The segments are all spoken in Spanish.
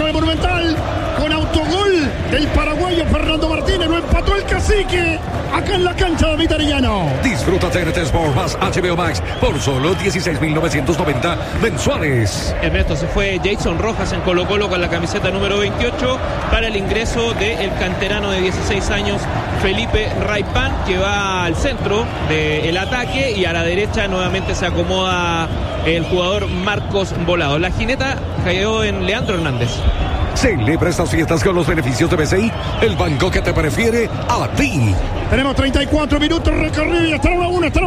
el Monumental con autogol del paraguayo Fernando Martínez. Lo empató el Cacique acá en la cancha de Arellano. Disfruta TNT Sport más HBO Max por solo 16.990 mensuales. Ernesto, se fue Jason Rojas en Colo-Colo con la camiseta número 28 para el ingreso del canterano de 16 años Felipe Raipán, que va al centro del ataque, y a la derecha nuevamente se acomoda el jugador Marcos Volado. La jineta cayó en Leandro Hernández. Celebra estas fiestas con los beneficios de BCI, el banco que te prefiere a ti. Tenemos 34 minutos recorrido y está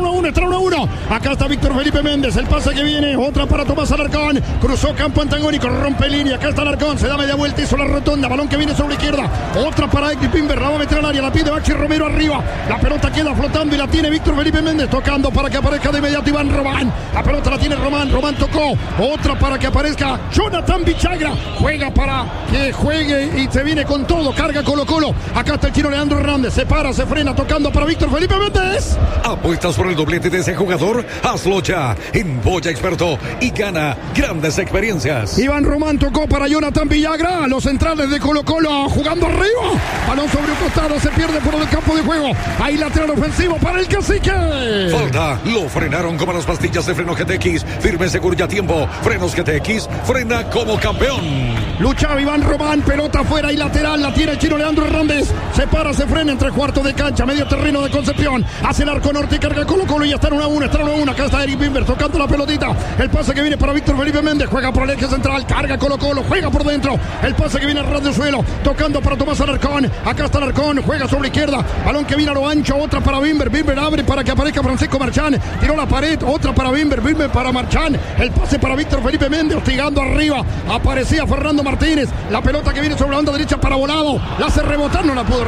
1-1. Acá está Víctor Felipe Méndez, el pase que viene, otra para Tomás Alarcón, cruzó campo antagónico, rompe línea, acá está Alarcón, se da media vuelta, hizo la rotonda, balón que viene sobre la izquierda, otra para Egri Pimber, la va a meter al área, la pide Baxi Romero arriba, la pelota queda flotando y la tiene Víctor Felipe Méndez, tocando para que aparezca de inmediato Iván Román, la pelota la tiene Román tocó, otra para que aparezca Jonathan Villagra, juega para que juegue y se viene con todo, carga Colo-Colo, acá está el chino Leandro Hernández, se para, se frena, tocando para Víctor Felipe Méndez. ¿Apuestas por el doblete de ese jugador? Hazlo ya en Boya Experto y gana grandes experiencias. Iván Román tocó para Jonathan Villagra, los centrales de Colo-Colo jugando arriba, balón sobre un costado, se pierde por el campo de juego, hay lateral ofensivo para el Cacique. Falta, lo frenaron como las pastillas de freno GTX, firme, seguro y a tiempo. Frenos GTX, frena como campeón. Luchaba Iván Román, pelota afuera y lateral, la tiene el chino Leandro Hernández, se para, se frena entre cuartos de cancha, medio terreno de Concepción, hace el arco norte y carga Colo-Colo y ya está en 1-1, acá está Eric Bimber tocando la pelotita, el pase que viene para Víctor Felipe Méndez, juega por el eje central, carga Colo-Colo, juega por dentro, el pase que viene a ras del suelo, tocando para Tomás Alarcón, acá está Alarcón, juega sobre la izquierda, balón que viene a lo ancho, otra para Bimber abre para que aparezca Francisco Marchán, tiró la pared, otra para Bimber para Marchán, el pase para Víctor Felipe Méndez, hostigando arriba, aparecía Fernando Martínez, la pelota que viene sobre la banda derecha para Volado, la hace rebotar, no la pudo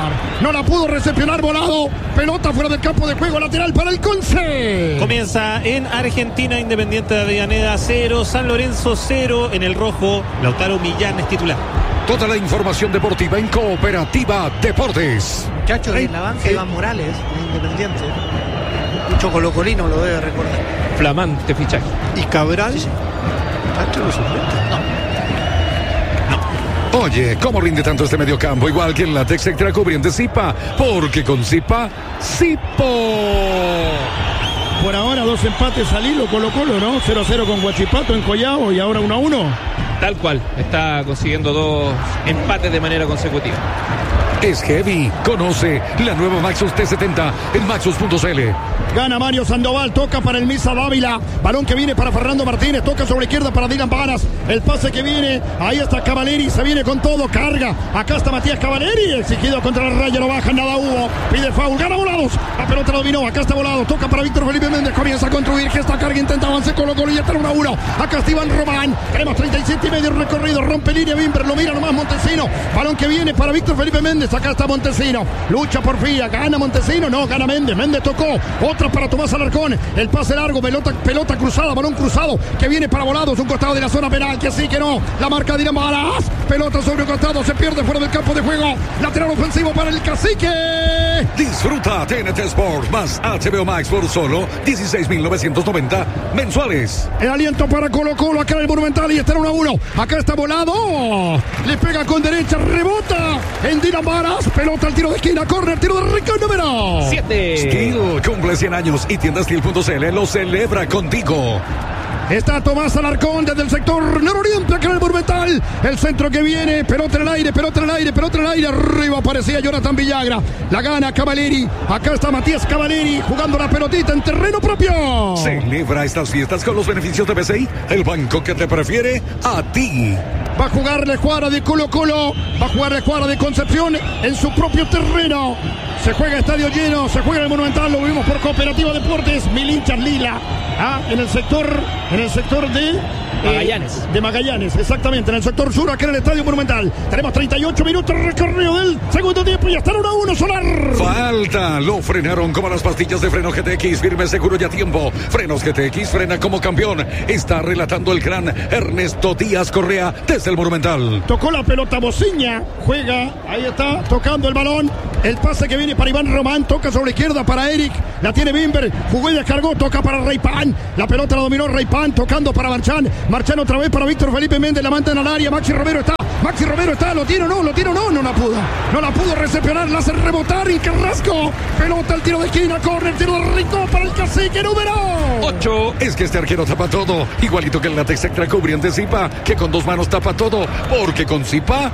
recepcionar Volado, pelota fuera del campo de juego, lateral para el Conce. Comienza en Argentina, Independiente de Avellaneda 0, San Lorenzo 0, en el rojo Lautaro Millán es titular. Toda la información deportiva en Cooperativa Deportes. Chacho, de la banca Iván Morales, Independiente. Mucho colocolino lo debe recordar. Flamante fichaje. ¿Y Cabral? Sí. Chacho lo suplente. Oye, ¿cómo rinde tanto este mediocampo? Igual que en la Tex Extra cubriente Zipa, porque con Zipa, Zipo. Por ahora 2 empates al hilo, Colo-Colo, ¿no? 0-0 con Huachipato en Collao y ahora 1-1. Tal cual, está consiguiendo 2 empates de manera consecutiva. Es heavy. Conoce la nueva Maxus T70 en Maxus.cl. Gana Mario Sandoval, toca para el Misa Dávila, balón que viene para Fernando Martínez, toca sobre la izquierda para Dylan Varas, el pase que viene, ahí está Cavaleri, se viene con todo, carga, acá está Matías Cavaleri, exigido contra la raya, no baja, nada hubo, pide foul, gana Volados, la pelota la dominó, acá está Volado, toca para Víctor Felipe Méndez, comienza a construir, gesta carga, intenta avanzar con Colo-Colo y ya está 1-1, acá está Iván Román, tenemos 37 y medio recorrido, rompe línea Bimber, lo mira nomás Montesino, balón que viene para Víctor Felipe Méndez, acá está Montesino, lucha por Fía, gana Montesino, no, gana Méndez tocó, otra para Tomás Alarcón, el pase largo, pelota cruzada, balón cruzado, que viene para Volados, un costado de la zona penal, que sí, que no, la marca de Balas, pelota sobre un costado, se pierde fuera del campo de juego, lateral ofensivo para el Cacique. Disfruta TNT Sport más HBO Max por solo 16.990 mensuales. El aliento para Colo-Colo acá en el Monumental y está en 1-1, acá está Volado, le pega con derecha, rebota en Dylan Varas, pelota al tiro de esquina, corner, tiro de Rico número 7. Steel cumple 100 años y tienda Steel.cl lo celebra contigo. Está Tomás Alarcón desde el sector nororiente acá en el Monumental. El centro que viene, pelota en el aire. Arriba aparecía Jonathan Villagra. La gana Cavaleri. Acá está Matías Cavaleri jugando la pelotita en terreno propio. Celebra estas fiestas con los beneficios de BCI, el banco que te prefiere a ti. Va a jugar la escuadra de Colo-Colo. Va a jugar la escuadra de Concepción en su propio terreno. Se juega estadio lleno, se juega en el Monumental, lo vimos por Cooperativa Deportes, Mil hinchas lila, en el sector de Magallanes. De Magallanes, exactamente, en el sector sur, acá en el Estadio Monumental. Tenemos 38 minutos recorrido del segundo tiempo y hasta 1-1 Solar. Falta, lo frenaron como las pastillas de freno GTX, firme, seguro y a tiempo. Frenos GTX, frena como campeón. Está relatando el gran Ernesto Díaz Correa desde el Monumental. Tocó la pelota Bociña, juega, ahí está, tocando el balón. El pase que viene para Iván Román, toca sobre la izquierda para Eric, la tiene Bimber, jugó y descargó, toca para Reipan, la pelota la dominó Reipan, tocando para Marchán otra vez para Víctor Felipe Méndez, la mandan al área, Maxi Romero está, lo tira o no, no la pudo recepcionar, la hace rebotar y Carrasco, pelota al tiro de esquina, corre el tiro de Rico para el cacique número 8. Es que este arquero tapa todo, igualito que el látex extra cubriente Zipa, que con 2 manos tapa todo, porque con Zipa,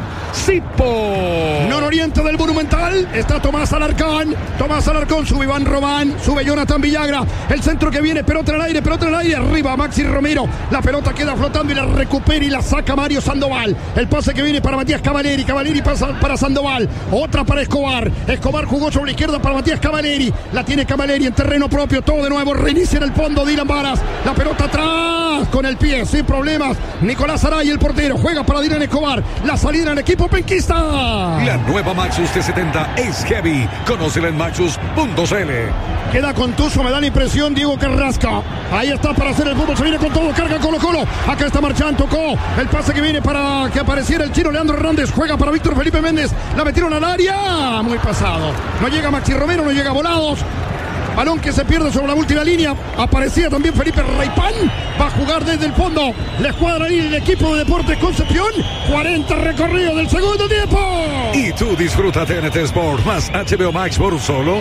Zipo. Nororiente del Monumental, está Tomás Alarcón, sube Iván Román, sube Jonathan Villagra, el centro que viene, pelota en el aire, arriba Maxi Romero, la pelota queda flotando y la recupera y la saca Mario Sandoval, el pase que viene para Matías Cavaleri pasa para Sandoval, otra para Escobar jugó sobre la izquierda para Matías Cavaleri, la tiene Cavaleri en terreno propio, todo de nuevo, reinicia en el fondo Dylan Varas, la pelota atrás con el pie, sin problemas, Nicolás Aray el portero, juega para Dylan Escobar, la salida del equipo penquista. La nueva Maxus T70 es heavy, conócela en maxus.cl. Queda contuso, me da la impresión Diego Carrasco, ahí está para hacer el fútbol, se viene con todo, carga Colo-Colo, acá está Marchán, tocó, el pase que viene para que apareciera el chino Leandro Hernández, juega para Víctor Felipe Méndez, la metieron al área, muy pasado, no llega Maxi Romero, no llega Volados, balón que se pierde sobre la última línea, aparecía también Felipe Reipan, va a jugar desde el fondo, la escuadra ahí el equipo de Deportes Concepción, 40 recorridos del segundo tiempo. Y tú disfruta TNT Sport más HBO Max por solo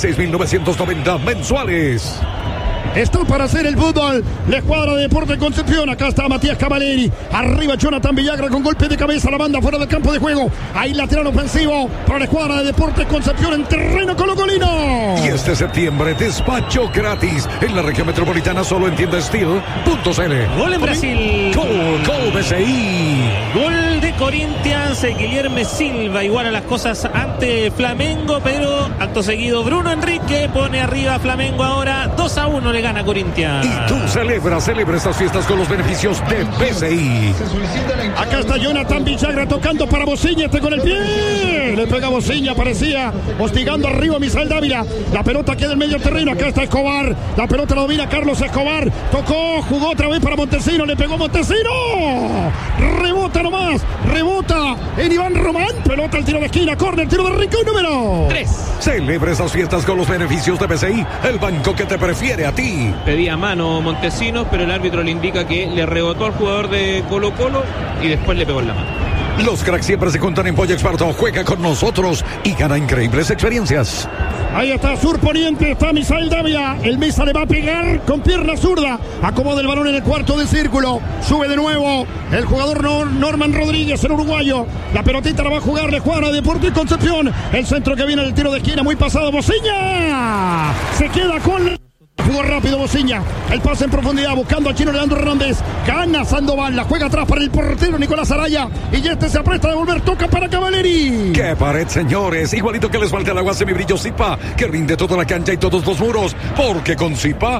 16.990 mensuales. Está para hacer el fútbol la escuadra de Deportes Concepción. Acá está Matías Cavaleri, arriba Jonathan Villagra con golpe de cabeza, la banda fuera del campo de juego, ahí lateral ofensivo para la escuadra de Deportes Concepción en terreno colocolino. Y este septiembre despacho gratis en la región metropolitana solo en tiendasteel.cl. Gol en Brasil. Gol BCI. Gol de Corinthians, Guilherme Silva iguala las cosas ante Flamengo, pero acto seguido Bruno Enrique pone arriba a Flamengo ahora 2-1 le gana Corinthians. Y tú celebra estas fiestas con los beneficios de BCI. Acá está Jonathan Villagra tocando para Bociña, con el pie, le pega Bociña, parecía hostigando arriba a Misael Dávila, la pelota queda en medio terreno, acá está Escobar, la pelota la domina Carlos Escobar, tocó, jugó otra vez para Montesino, le pegó Montesino, rebota nomás, rebota en Iván Román, pelota al tiro de esquina, córner, tiro de Rincón número 3. Celebra esas fiestas con los beneficios de BCI, el banco que te prefiere a ti. Pedía mano Montesinos, pero el árbitro le indica que le rebotó al jugador de Colo-Colo y después le pegó en la mano. Los cracks siempre se juntan en Pollo Experto. Juega con nosotros y gana increíbles experiencias. Ahí está Sur Poniente, está Misael Dávila. El Misa le va a pegar con pierna zurda. Acomoda el balón en el cuarto del círculo. Sube de nuevo el jugador Norman Rodríguez, el uruguayo. La pelotita la va a jugar la escuadra de Deportes Concepción. El centro que viene el tiro de esquina, muy pasado. Bociña se queda con... Jugó rápido Bociña, el pase en profundidad buscando a Chino Leandro Hernández, gana Sandoval, la juega atrás para el portero Nicolás Araya y este se apresta a devolver, toca para Cavaleri. ¡Qué pared, señores! Igualito que les falta el agua semibrillo Zipa, que rinde toda la cancha y todos los muros, porque con Zipa,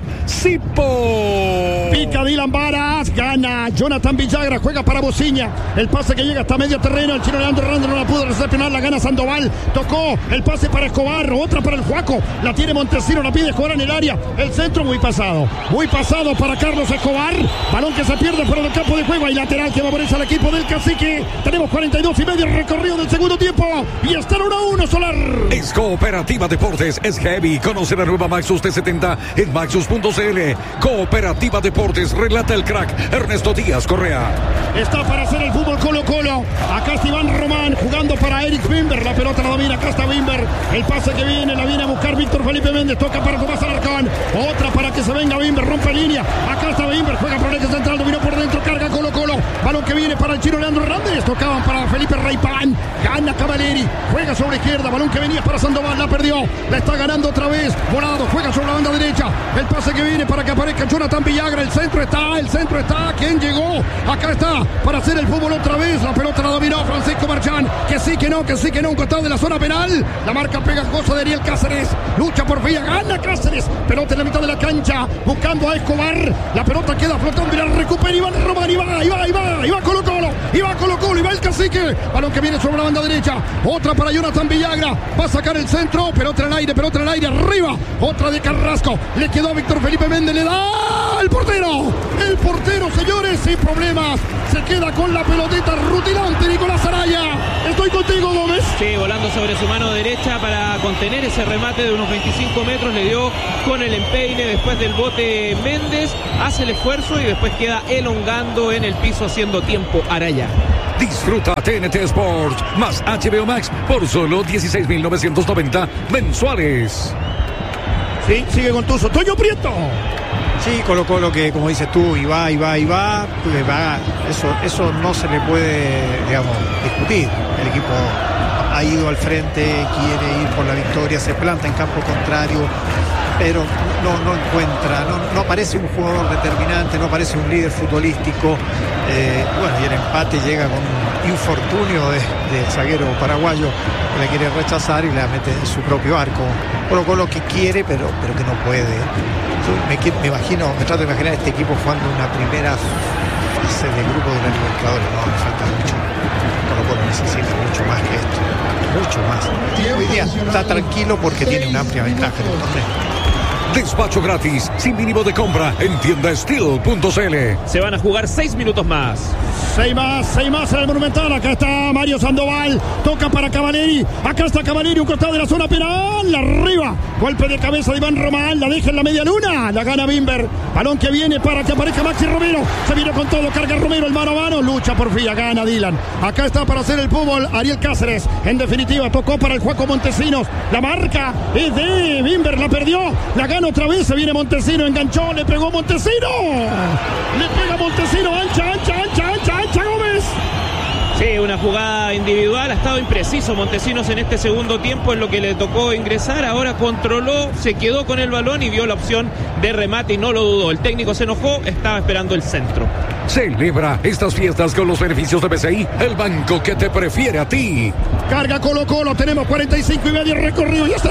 Zipo. Pica Dylan Varas, gana Jonathan Villagra, juega para Bociña, el pase que llega hasta medio terreno, el Chino Leandro Hernández no la pudo recepcionar, la gana Sandoval, tocó, el pase para Escobar, otra para el Juaco, la tiene Montesino, la pide Escobar en el área, el centro muy pasado para Carlos Escobar, balón que se pierde fuera del campo de juego, hay lateral que va a ponerse al equipo del cacique, tenemos 42 y medio recorrido del segundo tiempo y está 1-1 Solar. Es Cooperativa Deportes, es heavy, conoce la nueva Maxus T70 en maxus.cl. Cooperativa Deportes, relata el crack Ernesto Díaz Correa. Está para hacer el fútbol Colo-Colo, acá está Iván Román jugando para Eric Bimber, la pelota la domina, acá está Bimber, el pase que viene, la viene a buscar Víctor Felipe Méndez, toca para Tomás Alarcón, otra para que se venga Bimber, rompe línea, acá está Bimber, juega por el eje central, dominó por dentro, carga Colo-Colo, balón que viene para el Chino Leandro Hernández, tocaban para Felipe Reipan, gana Cavaleri, juega sobre izquierda, balón que venía para Sandoval, la perdió, la está ganando otra vez, Volado, juega sobre la banda derecha, el pase que viene para que aparezca Jonathan Villagra, el centro está, ¿quién llegó? Acá está, para hacer el fútbol otra vez, la pelota la dominó Francisco Marchán, que sí que no, un costado de la zona penal, la marca pegajosa de Ariel Cáceres, lucha por vía, gana Cáceres, pelota en la mitad de la cancha, buscando a Escobar, la pelota queda flotando y la recupera Iván Román, y va Colo-Colo, y va el cacique, balón que viene sobre la banda derecha, otra para Jonathan Villagra, va a sacar el centro, pelota en el aire, arriba, otra de Carrasco, le quedó a Víctor Felipe Méndez, le da el portero, señores, sin problemas, se queda con la pelotita rutilante Nicolás Araya, estoy contigo Gómez. Sí, volando sobre su mano derecha para contener ese remate de unos 25 metros. Le dio con el empeine después del bote Méndez. Hace el esfuerzo y después queda elongando en el piso haciendo tiempo Araya. Disfruta TNT Sports más HBO Max por solo 16.990 mensuales. Sí, sigue con Tuzo. Toño Prieto. Sí, Colo-Colo que, como dices tú, y va, eso no se le puede, digamos, discutir. El equipo ha ido al frente, quiere ir por la victoria, se planta en campo contrario, pero no encuentra, no parece un jugador determinante, no parece un líder futbolístico. Y el empate llega con un infortunio del zaguero paraguayo, que la quiere rechazar y la mete en su propio arco. Colo-Colo que quiere, pero que no puede. Me trato de imaginar este equipo jugando una primera fase de grupo de la Libertadores. No, le falta mucho. Colo-Colo necesita mucho más que esto, mucho más. Hoy día está tranquilo porque tiene una amplia ventaja en el torneo. Despacho gratis, sin mínimo de compra en tiendasteel.cl. Se van a jugar 6 minutos más. 6 más en el Monumental. Acá está Mario Sandoval. Toca para Cavaleri. Acá está Cavaleri, un costado de la zona penal. Arriba. Golpe de cabeza de Iván Román. La deja en la media luna. La gana Bimber. Balón que viene para que aparezca Maxi Romero. Se viene con todo. Carga Romero el mano a mano. Lucha por fin. Gana Dylan. Acá está para hacer el fútbol Ariel Cáceres. En definitiva, tocó para el Juaco Montesinos. La marca es de Bimber. La perdió. La gana otra vez. Se viene Montesino. Enganchó. Le pegó Montesino. Le pega Montesino. Ancha Gómez. Sí, una jugada individual. Ha estado impreciso Montesinos en este segundo tiempo en lo que le tocó ingresar. Ahora controló, se quedó con el balón y vio la opción de remate y no lo dudó. El técnico se enojó, estaba esperando el centro. Celebra estas fiestas con los beneficios de BCI, el banco que te prefiere a ti. Carga Colo-Colo, tenemos 45 y medio recorrido. Y está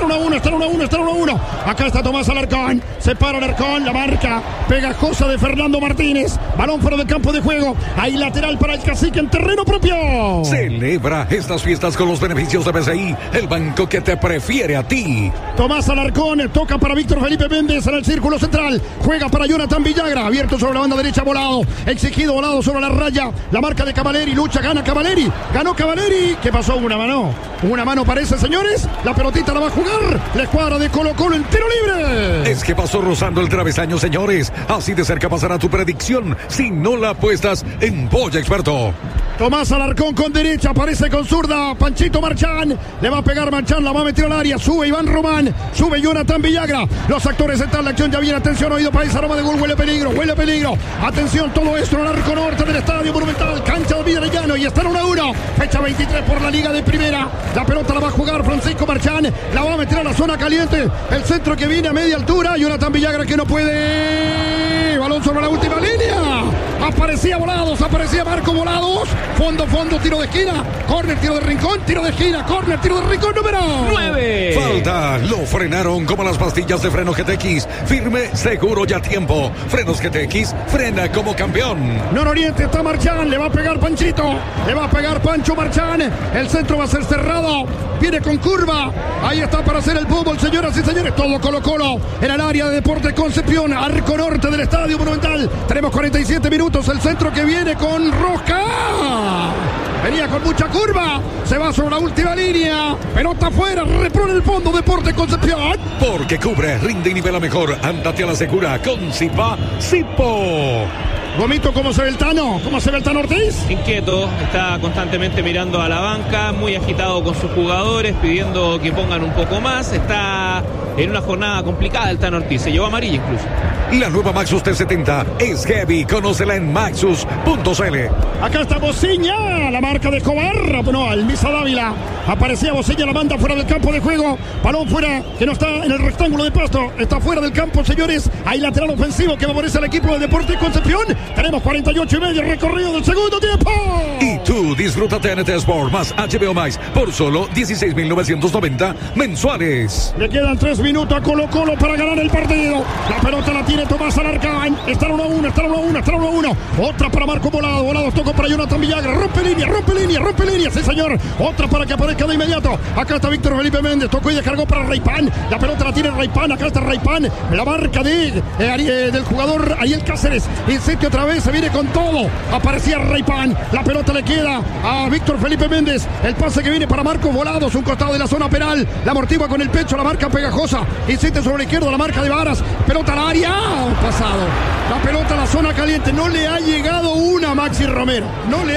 1-1. Acá está Tomás Alarcón. Se para Alarcón, la marca pegajosa de Fernando Martínez. Balón fuera del campo de juego. Hay lateral para el Cacique en terreno propio. Celebra estas fiestas con los beneficios de BCI, el banco que te prefiere a ti. Tomás Alarcón toca para Víctor Felipe Méndez en el círculo central. Juega para Jonathan Villagra, abierto sobre la banda derecha, volado. Exigido, volado sobre la raya. La marca de Cavaleri, lucha, gana Cavaleri. Ganó Cavaleri. ¿Qué pasó? Una mano parece, señores. La pelotita la va a jugar la escuadra de Colo-Colo en tiro libre. Es que pasó rozando el travesaño, señores. Así de cerca pasará tu predicción si no la apuestas en Boya Experto. Tomás Alarcón con derecha, aparece con zurda Panchito Marchán, le va a pegar Marchán, la va a meter al área, sube Iván Román, sube Jonathan Villagra, los actores están en la acción, ya viene, atención, oído país, aroma de gol, huele peligro, atención, todo esto en el arco norte del Estadio Monumental, cancha de Villarellano y están 1-1, fecha 23 por la Liga de Primera, la pelota la va a jugar Francisco Marchán, la va a meter a la zona caliente, el centro que viene a media altura, Jonathan Villagra que no puede, balón sobre la última línea, aparecía Marco Volados, fondo, tiro de esquina, córner, tiro de rincón, tiro de esquina, córner, tiro de rincón, número 9. Falta, lo frenaron como las pastillas de freno GTX, firme, seguro y a tiempo. Frenos GTX, frena como campeón. Nororiente está Marchán, le va a pegar Panchito, le va a pegar Pancho Marchán, el centro va a ser cerrado, viene con curva, ahí está para hacer el fútbol, señoras y señores, todo Colo-Colo en el área de Deportes Concepción, arco norte del Estadio Monumental, tenemos 47 minutos, el centro que viene con rosca. Venía con mucha curva, se va sobre la última línea, pelota afuera, repone el fondo, Deportes Concepción. Porque cubre, rinde y nivela mejor, ándate a la segura con Sipo. Gomito, ¿cómo se ve el Tano? ¿Cómo se ve el Tano Ortiz? Inquieto, está constantemente mirando a la banca, muy agitado con sus jugadores, pidiendo que pongan un poco más. Está en una jornada complicada el Tano Ortiz, se llevó amarilla incluso. La nueva Maxus T70 es heavy, conócela en maxus.cl. Acá está Bociña, la marca de Escobar, no, el Misa Dávila. Aparecía Bociña, la manda fuera del campo de juego. Balón fuera, que no está en el rectángulo de pasto. Está fuera del campo, señores. Hay lateral ofensivo que favorece al equipo de Deportes Concepción. Tenemos 48 y medio recorrido del segundo tiempo. Y tú disfruta TNT Sport más HBO Max por solo 16.990 mensuales. Le quedan 3 minutos a Colo-Colo para ganar el partido. La pelota la tiene Tomás Alarcón. Está 1-1. Otra para Marco Volado. Volados tocó para Jonathan Villagra. Rompe línea. Sí, señor. Otra para que aparezca de inmediato. Acá está Víctor Felipe Méndez. Tocó y descargó para Raypan. La pelota la tiene Raypan. Acá está Raypan. La marca del jugador Ariel Cáceres. El sitio otra vez, se viene con todo. Aparecía Raipan, la pelota le queda a Víctor Felipe Méndez. El pase que viene para Marcos Volados, un costado de la zona penal. La amortigua con el pecho, la marca Pegajosa. Insiste sobre la izquierda, la marca de Varas. Pelota al área, pasado. La pelota a la zona caliente. No le ha llegado una a Maxi Romero.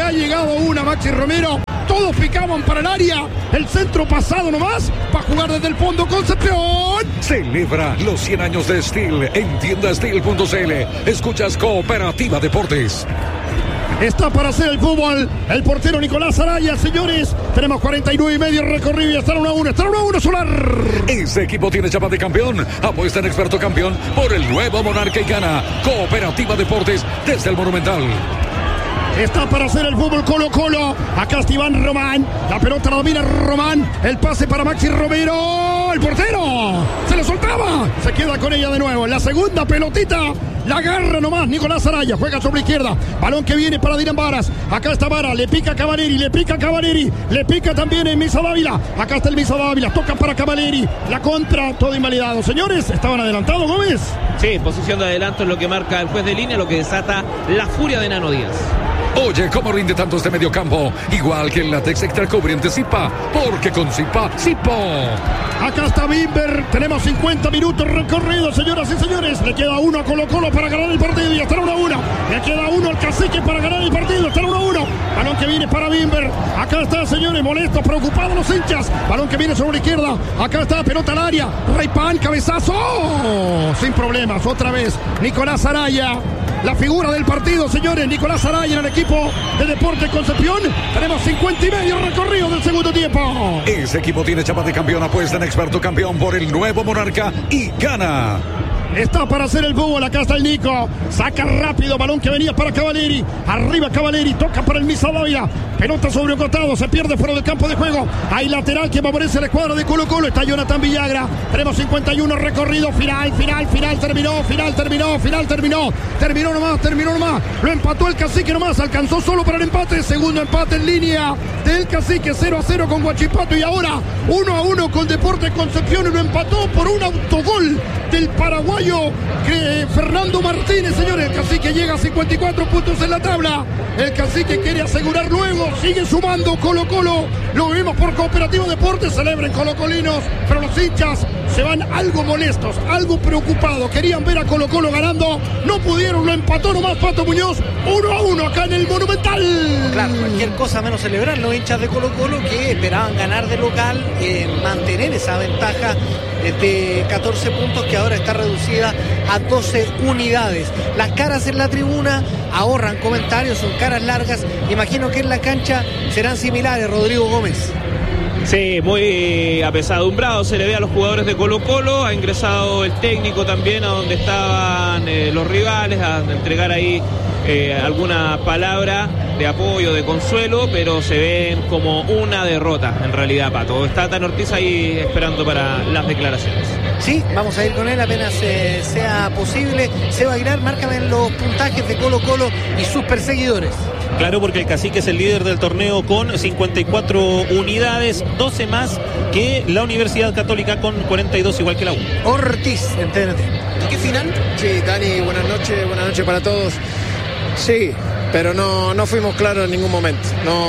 Todos picaban para el área. El centro pasado nomás para jugar desde el fondo. Concepción. Celebra los 100 años de Steel en tiendasteel.cl. Escuchas Cooperativa Deportes. Está para hacer el fútbol el portero Nicolás Araya, señores. Tenemos 49 y medio recorrido y está 1-1. Está 1-1 Solar. Ese equipo tiene chapa de campeón. Apuesta en Experto Campeón por el nuevo Monarca y gana. Cooperativa Deportes desde el Monumental. Está para hacer el fútbol Colo-Colo. Acá está Iván Román. La pelota la domina Román. El pase para Maxi Romero. El portero se lo soltaba. Se queda con ella de nuevo. La segunda pelotita la agarra nomás Nicolás Araya. Juega sobre la izquierda. Balón que viene para Dylan Varas. Acá está Varas. Le pica Cavaleri. Le pica también en Misa Dávila. Acá está el Misa Dávila. Toca para Cavaleri. La contra. Todo invalidado. Señores, estaban adelantados, Gómez. Sí, posición de adelanto es lo que marca el juez de línea, lo que desata la furia de Nano Díaz. Oye, ¿cómo rinde tanto este mediocampo? Igual que el látex extra cubriente Zipa, porque con Zipa, Zipo. Acá está Bimber. Tenemos 50 minutos recorridos, señoras y señores. Le queda uno a Colo-Colo para ganar el partido y está 1-1. Le queda uno al Cacique para ganar el partido. Está 1-1. Balón que viene para Bimber. Acá está, señores, molestos, preocupados los hinchas. Balón que viene sobre la izquierda. Acá está, pelota al área. Raipan, cabezazo. Sin problemas, otra vez. Nicolás Araya. La figura del partido, señores, Nicolás Araya en el equipo de Deportes Concepción. Tenemos 50 y medio recorrido del segundo tiempo. Ese equipo tiene chapa de campeón, apuesta en Experto Campeón por el nuevo Monarca y gana. Está para hacer el fútbol, acá está el Nico. Saca rápido, balón que venía para Cavaleri. Arriba Cavaleri, toca para el Misa Dávila. Pelota sobre un costado, se pierde fuera del campo de juego. Hay lateral que favorece el escuadro de Colo-Colo. Está Jonathan Villagra. Tenemos 51 recorrido, final, terminó nomás. Lo empató el Cacique nomás, alcanzó solo para el empate. Segundo empate en línea del Cacique, 0-0 con Huachipato y ahora 1-1 con Deportes Concepción y lo empató por un autogol del paraguayo Fernando Martínez, señores. El Cacique llega a 54 puntos en la tabla. El Cacique quiere asegurar luego, sigue sumando Colo-Colo. Lo vimos por Cooperativa Deportes, celebren colocolinos, pero los hinchas se van algo molestos, algo preocupados. Querían ver a Colo-Colo ganando, no pudieron, lo empató nomás Pato Muñoz, 1-1 acá en el Monumental. Claro, cualquier cosa menos celebrar los hinchas de Colo-Colo que esperaban ganar de local, mantener esa ventaja de 14 puntos que ahora está reducida a 12 unidades. Las caras en la tribuna ahorran comentarios, son caras largas. Imagino que en la cancha serán similares, Rodrigo Gómez. Sí, muy apesadumbrado se le ve a los jugadores de Colo-Colo. Ha ingresado el técnico también a donde estaban los rivales a entregar ahí alguna palabra de apoyo, de consuelo, pero se ven como una derrota en realidad, Pato. Está Tano Ortiz ahí esperando para las declaraciones. Sí, vamos a ir con él apenas sea posible. Seba Aguilar, márcame los puntajes de Colo-Colo y sus perseguidores. Claro, porque el Cacique es el líder del torneo con 54 unidades, 12 más que la Universidad Católica con 42, igual que la U. Ortiz, en TNT. ¿Y qué final? Sí, Dani, buenas noches para todos. Sí, pero no fuimos claros en ningún momento.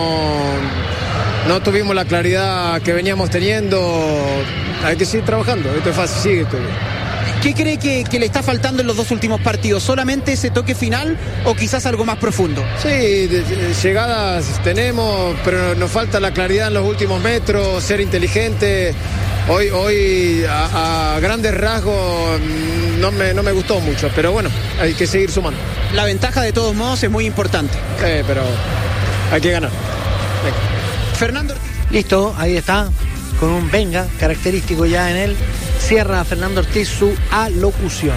No tuvimos la claridad que veníamos teniendo. Hay que seguir trabajando, esto es fácil, sigue esto. ¿Qué cree que le está faltando en los dos últimos partidos? ¿Solamente ese toque final o quizás algo más profundo? Sí, llegadas tenemos, pero nos falta la claridad en los últimos metros, ser inteligente. Hoy a grandes rasgos no me gustó mucho, pero bueno, hay que seguir sumando. La ventaja de todos modos es muy importante. Pero hay que ganar. Venga. Fernando Ortiz. Listo, ahí está, con un venga característico ya en él. Cierra Fernando Ortiz su alocución.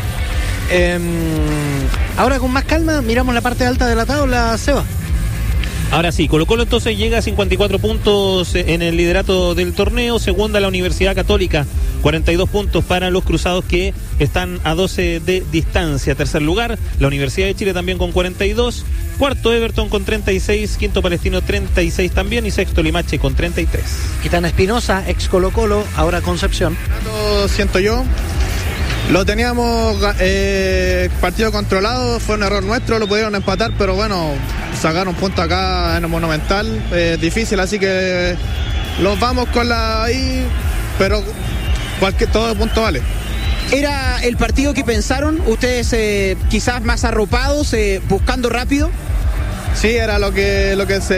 Ahora con más calma miramos la parte alta de la tabla, Seba. Ahora sí, Colo-Colo entonces llega a 54 puntos en el liderato del torneo. Segunda la Universidad Católica, 42 puntos para los cruzados que están a 12 de distancia. Tercer lugar, la Universidad de Chile también con 42. Cuarto Everton con 36. Quinto Palestino 36 también. Y sexto Limache con 33. Quitana Espinosa, ex Colo-Colo, ahora Concepción. Siento yo Lo teníamos partido controlado, fue un error nuestro, lo pudieron empatar, pero bueno, sacar un punto acá en el Monumental es difícil, así que los vamos con la ahí, pero todo punto vale. ¿Era el partido que pensaron ustedes quizás más arropados, buscando rápido? Sí, era lo que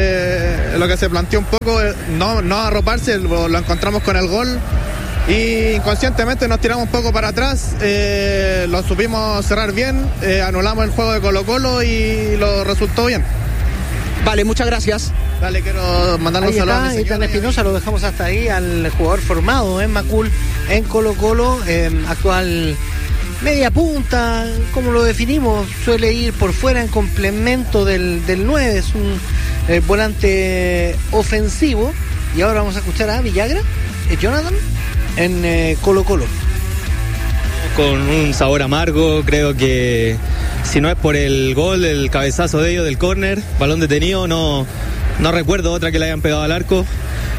se planteó un poco, no arroparse, lo encontramos con el gol y inconscientemente nos tiramos un poco para atrás, lo supimos cerrar bien, anulamos el juego de Colo-Colo y lo resultó bien. Vale, muchas gracias. Dale, quiero mandarle un saludo a mi señora. Ethan Espinosa, lo dejamos hasta ahí al jugador formado en Macul, en Colo-Colo, actual media punta, como lo definimos, suele ir por fuera en complemento del 9, es un volante ofensivo. Y ahora vamos a escuchar a Villagra, Jonathan, en Colo-Colo. Con un sabor amargo, creo que si no es por el gol, el cabezazo de ellos del córner, balón detenido, no recuerdo otra que le hayan pegado al arco.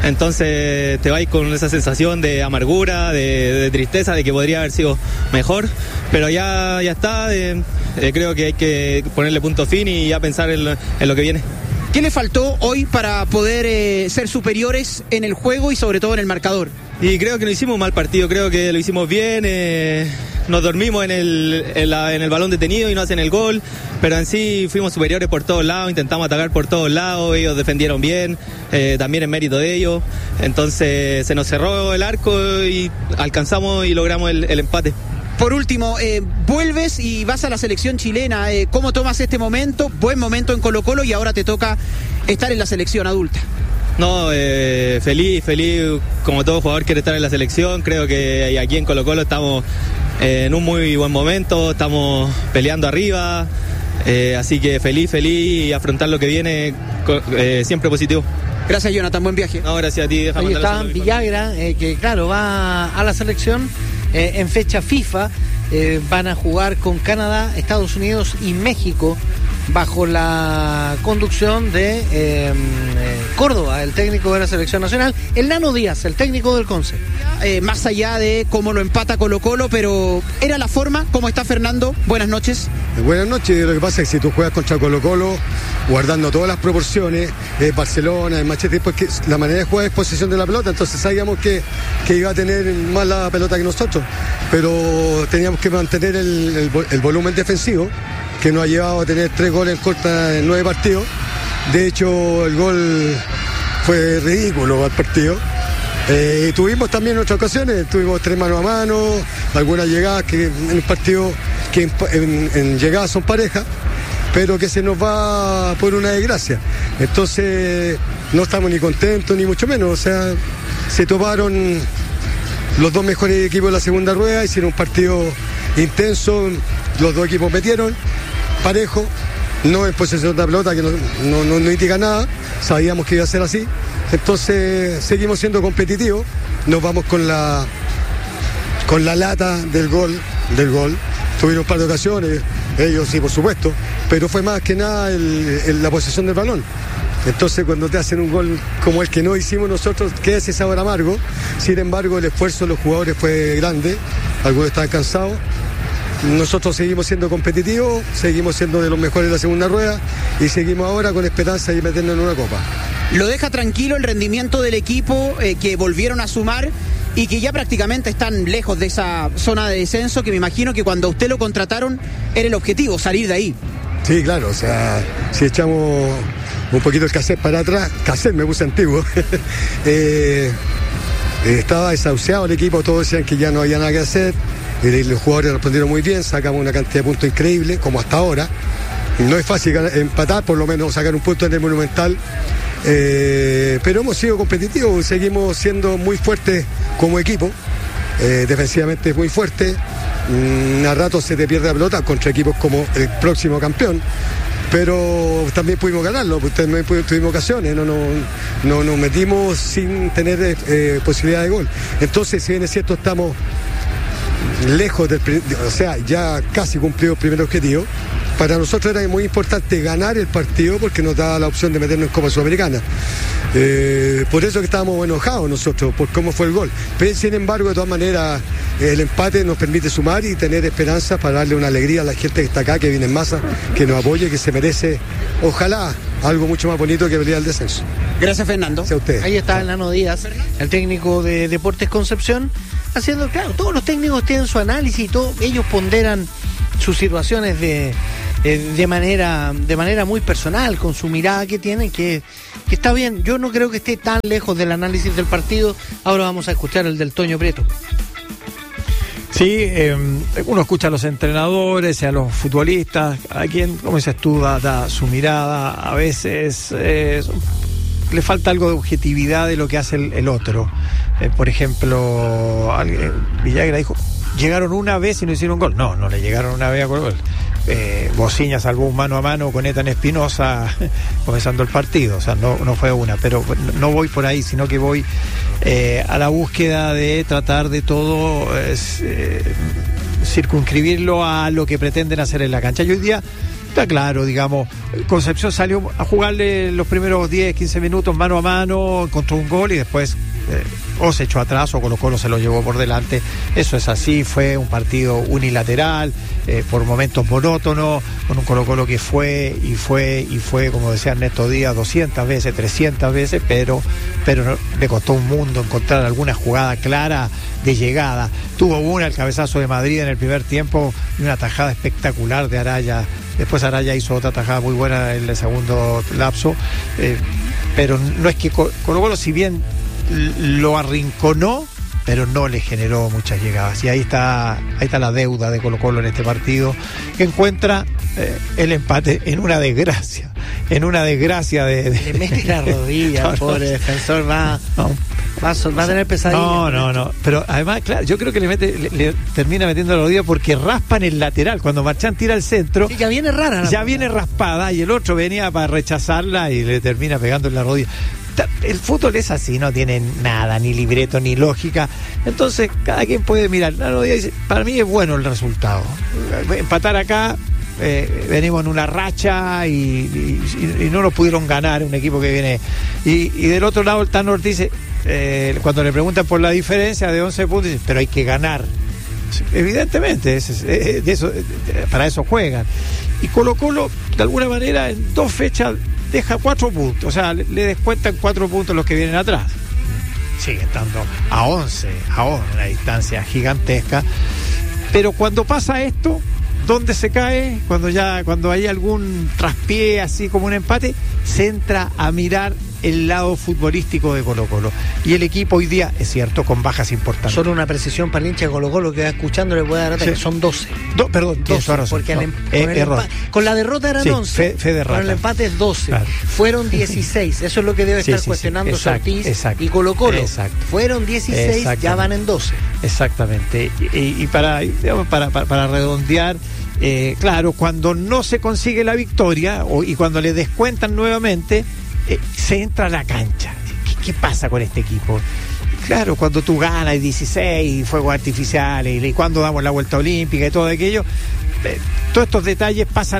Entonces te vais con esa sensación de amargura, de tristeza, de que podría haber sido mejor, pero ya está, creo que hay que ponerle punto fin y ya pensar en lo que viene. ¿Qué le faltó hoy para poder ser superiores en el juego y sobre todo en el marcador? Y creo que no hicimos un mal partido, creo que lo hicimos bien, nos dormimos en el balón detenido y no hacen el gol, pero en sí fuimos superiores por todos lados, intentamos atacar por todos lados, ellos defendieron bien, también en mérito de ellos, entonces se nos cerró el arco y alcanzamos y logramos el empate. Por último, vuelves y vas a la selección chilena, ¿cómo tomas este momento? Buen momento en Colo-Colo y ahora te toca estar en la selección adulta. No, feliz, como todo jugador quiere estar en la selección, creo que aquí en Colo-Colo estamos en un muy buen momento, estamos peleando arriba, así que feliz y afrontar lo que viene siempre positivo. Gracias, Jonathan, buen viaje. No, gracias a ti. Ahí está Villagra, que claro, va a la selección en fecha FIFA, van a jugar con Canadá, Estados Unidos y México, bajo la conducción de Córdoba, el técnico de la selección nacional, el Nano Díaz, el técnico del Conce. Más allá de cómo lo empata Colo-Colo, pero ¿era la forma? ¿Cómo está Fernando? Buenas noches. Buenas noches. Lo que pasa es que si tú juegas contra Colo-Colo, guardando todas las proporciones, Barcelona, el Machete, porque la manera de jugar es posesión de la pelota, entonces sabíamos que iba a tener más la pelota que nosotros, pero teníamos que mantener el volumen defensivo, que nos ha llevado a tener 3 goles en corta en 9 partidos. De hecho, el gol fue ridículo al partido. Tuvimos también otras ocasiones, tuvimos 3 mano a mano, algunas llegadas que en un partido que en llegadas son parejas, pero que se nos va por una desgracia. Entonces no estamos ni contentos ni mucho menos, o sea, se toparon los 2 mejores equipos de la segunda rueda, hicieron un partido intenso, los 2 equipos metieron parejo, no en posesión de la pelota, que no indica nada, sabíamos que iba a ser así, entonces seguimos siendo competitivos, nos vamos con la lata del gol, tuvieron un par de ocasiones, ellos sí por supuesto, pero fue más que nada la posesión del balón. Entonces cuando te hacen un gol como el que no hicimos nosotros, queda ese sabor amargo. Sin embargo, el esfuerzo de los jugadores fue grande, algunos estaban cansados. Nosotros seguimos siendo competitivos, seguimos siendo de los mejores de la segunda rueda y seguimos ahora con esperanza de meternos en una copa. ¿Lo deja tranquilo el rendimiento del equipo que volvieron a sumar y que ya prácticamente están lejos de esa zona de descenso, que me imagino que cuando a usted lo contrataron era el objetivo, salir de ahí? Sí, claro, o sea, si echamos un poquito el cassette para atrás, cassette me puse antiguo, estaba desahuciado el equipo, todos decían que ya no había nada que hacer, los jugadores respondieron muy bien, sacamos una cantidad de puntos increíble, como hasta ahora. No es fácil empatar, por lo menos sacar un punto en el Monumental, pero hemos sido competitivos, seguimos siendo muy fuertes como equipo, defensivamente muy fuerte. A rato se te pierde la pelota contra equipos como el próximo campeón, pero también pudimos ganarlo, también tuvimos ocasiones, no nos metimos sin tener posibilidad de gol. Entonces, si bien es cierto, estamos lejos o sea, ya casi cumplido el primer objetivo. Para nosotros era muy importante ganar el partido porque nos daba la opción de meternos en Copa Sudamericana. Por eso que estábamos enojados nosotros por cómo fue el gol. Pero sin embargo, de todas maneras, el empate nos permite sumar y tener esperanza para darle una alegría a la gente que está acá, que viene en masa, que nos apoye, que se merece, ojalá, algo mucho más bonito que pelear el descenso. Gracias, Fernando. Gracias a ustedes. Ahí está Nano Díaz, el técnico de Deportes Concepción, haciendo, claro, todos los técnicos tienen su análisis y todo, ellos ponderan sus situaciones de manera muy personal, con su mirada que tienen, que está bien. Yo no creo que esté tan lejos del análisis del partido. Ahora vamos a escuchar el del Toño Prieto. Sí, uno escucha a los entrenadores y a los futbolistas, a quien, como dices tú, da su mirada. A veces le falta algo de objetividad de lo que hace el otro. Por ejemplo, Villagra dijo, llegaron una vez y no hicieron gol. No le llegaron una vez a gol. Bociña salvó un mano a mano con Ethan Espinosa comenzando el partido, o sea, no fue una, pero no voy por ahí, sino que voy a la búsqueda de tratar de todo circunscribirlo a lo que pretenden hacer en la cancha. Y hoy día está claro, digamos, Concepción salió a jugarle los primeros 10, 15 minutos mano a mano, encontró un gol y después o se echó atrás o Colo-Colo se lo llevó por delante. Eso es así, fue un partido unilateral, por momentos monótono, con un Colo-Colo que fue, como decía Ernesto Díaz, 200 veces, 300 veces, pero le costó un mundo encontrar alguna jugada clara de llegada. Tuvo una, el cabezazo de Madrid en el primer tiempo, y una tajada espectacular de Araya. Después Araya hizo otra tajada muy buena en el segundo lapso, pero no es que Colo-Colo, si bien lo arrinconó, pero no le generó muchas llegadas. Y ahí está la deuda de Colo-Colo en este partido, que encuentra el empate en una desgracia de... Le mete la rodilla, pobre defensor, va a tener pesadillas. No, pero además, claro, yo creo que le termina metiendo la rodilla porque raspa en el lateral, cuando Marchán tira al centro, sí, ya viene rara, viene raspada, y el otro venía para rechazarla y le termina pegando en la rodilla. El fútbol es así, no tiene nada, ni libreto, ni lógica. Entonces, cada quien puede mirar. Para mí es bueno el resultado. Empatar acá, venimos en una racha y no nos pudieron ganar, un equipo que viene. Y del otro lado, el Tano Ortiz dice, cuando le preguntan por la diferencia de 11 puntos, dice, pero hay que ganar. Evidentemente, para eso juegan. Y Colo-Colo, de alguna manera, en 2 fechas deja 4 puntos, o sea, le descuentan 4 puntos los que vienen atrás. Sigue estando a 11, una distancia gigantesca. Pero cuando pasa esto, ¿dónde se cae? Cuando hay algún traspié, así como un empate, se entra a mirar el lado futbolístico de Colo-Colo. Y el equipo hoy día, es cierto, con bajas importantes. Solo una precisión para el hincha de Colo-Colo que va escuchando le puede dar ataque, sí. Son 12. Perdón, 12, porque con la derrota eran 11, con el empate es 12. Claro. Fueron 16, eso es lo que debe estar cuestionando Ortiz y Colo-Colo. Exacto. Fueron 16, ya van en 12. Exactamente. Y para redondear, claro, cuando no se consigue la victoria y cuando le descuentan nuevamente, se entra a la cancha. ¿Qué pasa con este equipo? Claro, cuando tú ganas y 16 fuegos artificiales y cuando damos la vuelta olímpica y todo aquello, todos estos detalles pasan,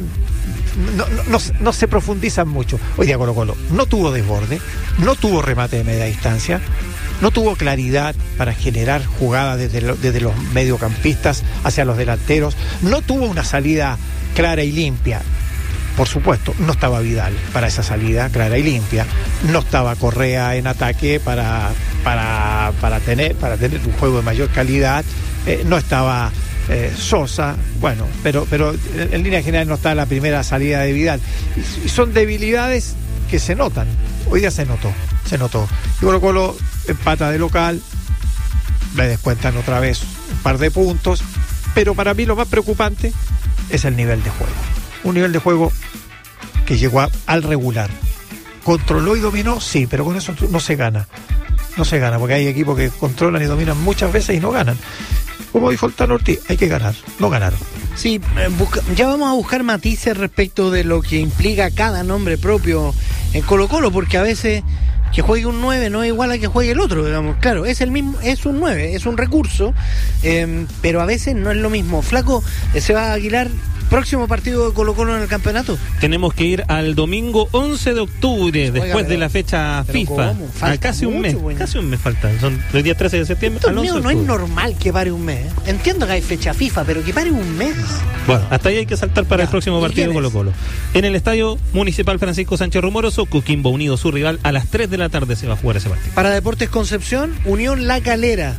no se profundizan mucho. Hoy día Colo-Colo no tuvo desborde, no tuvo remate de media distancia, no tuvo claridad para generar jugadas desde los mediocampistas hacia los delanteros, no tuvo una salida clara y limpia. Por supuesto, no estaba Vidal para esa salida clara y limpia, no estaba Correa en ataque para tener un juego de mayor calidad, no estaba Sosa, bueno, pero en línea general no está la primera salida de Vidal. Y son debilidades que se notan. Hoy día se notó. Y Colo-Colo empata de local, le descuentan otra vez un par de puntos, pero para mí lo más preocupante es el nivel de juego. Un nivel de juego que llegó al regular. ¿Controló y dominó? Sí, pero con eso no se gana. No se gana, porque hay equipos que controlan y dominan muchas veces y no ganan. Como dijo el Tano Ortiz, hay que ganar. No ganaron. Sí, ya vamos a buscar matices respecto de lo que implica cada nombre propio en Colo-Colo, porque a veces que juegue un 9 no es igual a que juegue el otro, digamos. Claro, es el mismo, es un 9, es un recurso, pero a veces no es lo mismo. Flaco, Seba Aguilar, Próximo partido de Colo-Colo en el campeonato. Tenemos que ir al domingo 11 de octubre, después de la fecha FIFA. Casi un mes. Casi un mes falta. Son los días 13 de septiembre al 11 de octubre. No es normal que pare un mes. Entiendo que hay fecha FIFA, pero que pare un mes. Bueno, hasta ahí hay que saltar para el próximo partido de Colo-Colo. En el Estadio Municipal Francisco Sánchez Rumoroso, Coquimbo Unido, su rival, a las 3 de la tarde se va a jugar ese partido. Para Deportes Concepción, Unión La Calera,